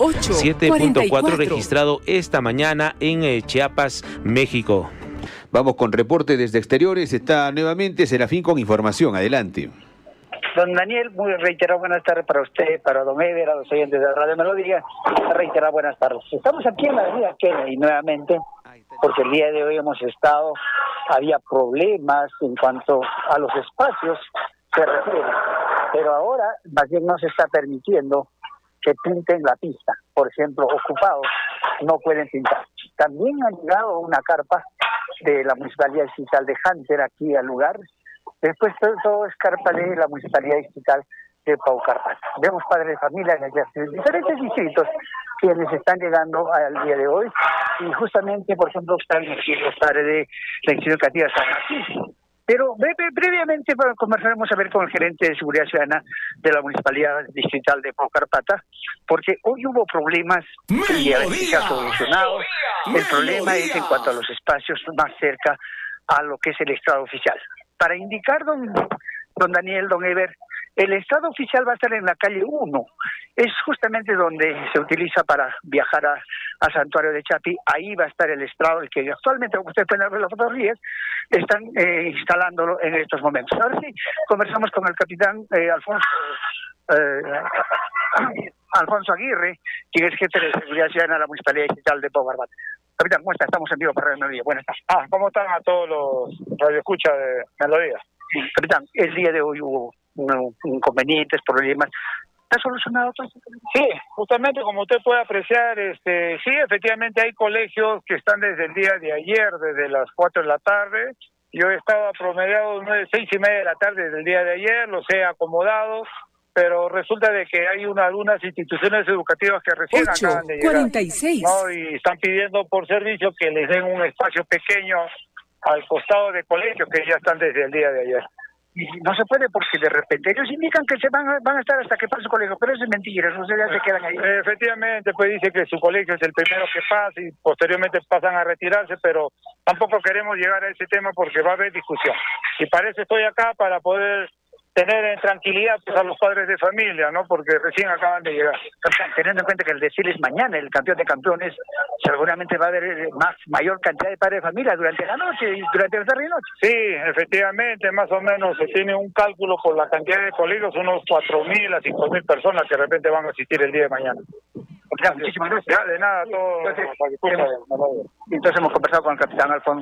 7.4 registrado esta mañana en Chiapas, México. Vamos con reporte desde exteriores. Está nuevamente Serafín con información. Adelante. Don Daniel, muy reiterado buenas tardes para usted, para don Ever, a los oyentes de Radio Melodía. Reiterado buenas tardes. Estamos aquí en la avenida Kennedy nuevamente, porque el día de hoy había problemas en cuanto a los espacios se refiere, pero ahora más bien no se está permitiendo que pinten la pista. Por ejemplo, ocupados no pueden pintar. También ha llegado una carpa de la Municipalidad Distrital de Hunter aquí al lugar. Después todo es carpa de la Municipalidad Distrital de Paucarpata. Vemos padres de familia en diferentes distritos quienes están llegando al día de hoy, y justamente, por ejemplo, están aquí los padres de la institución educativa San Martín. Pero previamente conversaremos a ver con el gerente de Seguridad Ciudadana de la Municipalidad Distrital de Paucarpata, porque hoy hubo problemas y a veces se ha solucionado. El problema es en cuanto a los espacios más cerca a lo que es el estrado oficial. Para indicar, don Daniel, don Ever, El estrado oficial va a estar en la calle 1. Es justamente donde se utiliza para viajar a Santuario de Chapi. Ahí va a estar el estrado, el que actualmente, como ustedes pueden ver las fotografías, están instalándolo en estos momentos. Ahora sí, conversamos con el capitán Alfonso Aguirre, quien es jefe de seguridad ciudadana de la Municipalidad Digital de Pau Barbate. Capitán, ¿cómo está? Estamos en vivo para Radio Melodía. Buenas tardes. ¿Cómo están a todos los radioescuchas de Melodía? Sí, capitán, el día de hoy hubo inconvenientes, problemas. ¿Está solucionado todo esto? Sí, justamente como usted puede apreciar, sí, efectivamente hay colegios que están desde el día de ayer, desde las 4 de la tarde. Yo he estado promediado 6:30 de la tarde desde el día de ayer, los he acomodado, pero resulta de que hay algunas instituciones educativas que recién acaban de llegar, 46. ¿no? Y están pidiendo por servicio que les den un espacio pequeño al costado de colegios que ya están desde el día de ayer. Y no se puede porque de repente ellos indican que se van a estar hasta que pase su colegio, pero eso es mentira, eso ya se quedan ahí. Efectivamente, pues dice que su colegio es el primero que pasa y posteriormente pasan a retirarse, pero tampoco queremos llegar a ese tema porque va a haber discusión. Y para eso estoy acá, para poder tener en tranquilidad pues, a los padres de familia, ¿no? Porque recién acaban de llegar. Teniendo en cuenta que el desfile es mañana, el campeón de campeones, seguramente va a haber mayor cantidad de padres de familia durante la noche y durante la tarde y noche. Sí, efectivamente, más o menos se tiene un cálculo por la cantidad de colegios, unos 4.000 a 5.000 personas que de repente van a asistir el día de mañana. Muchísimas gracias. Ya, de nada, todo. Entonces hemos conversado con el capitán Alfonso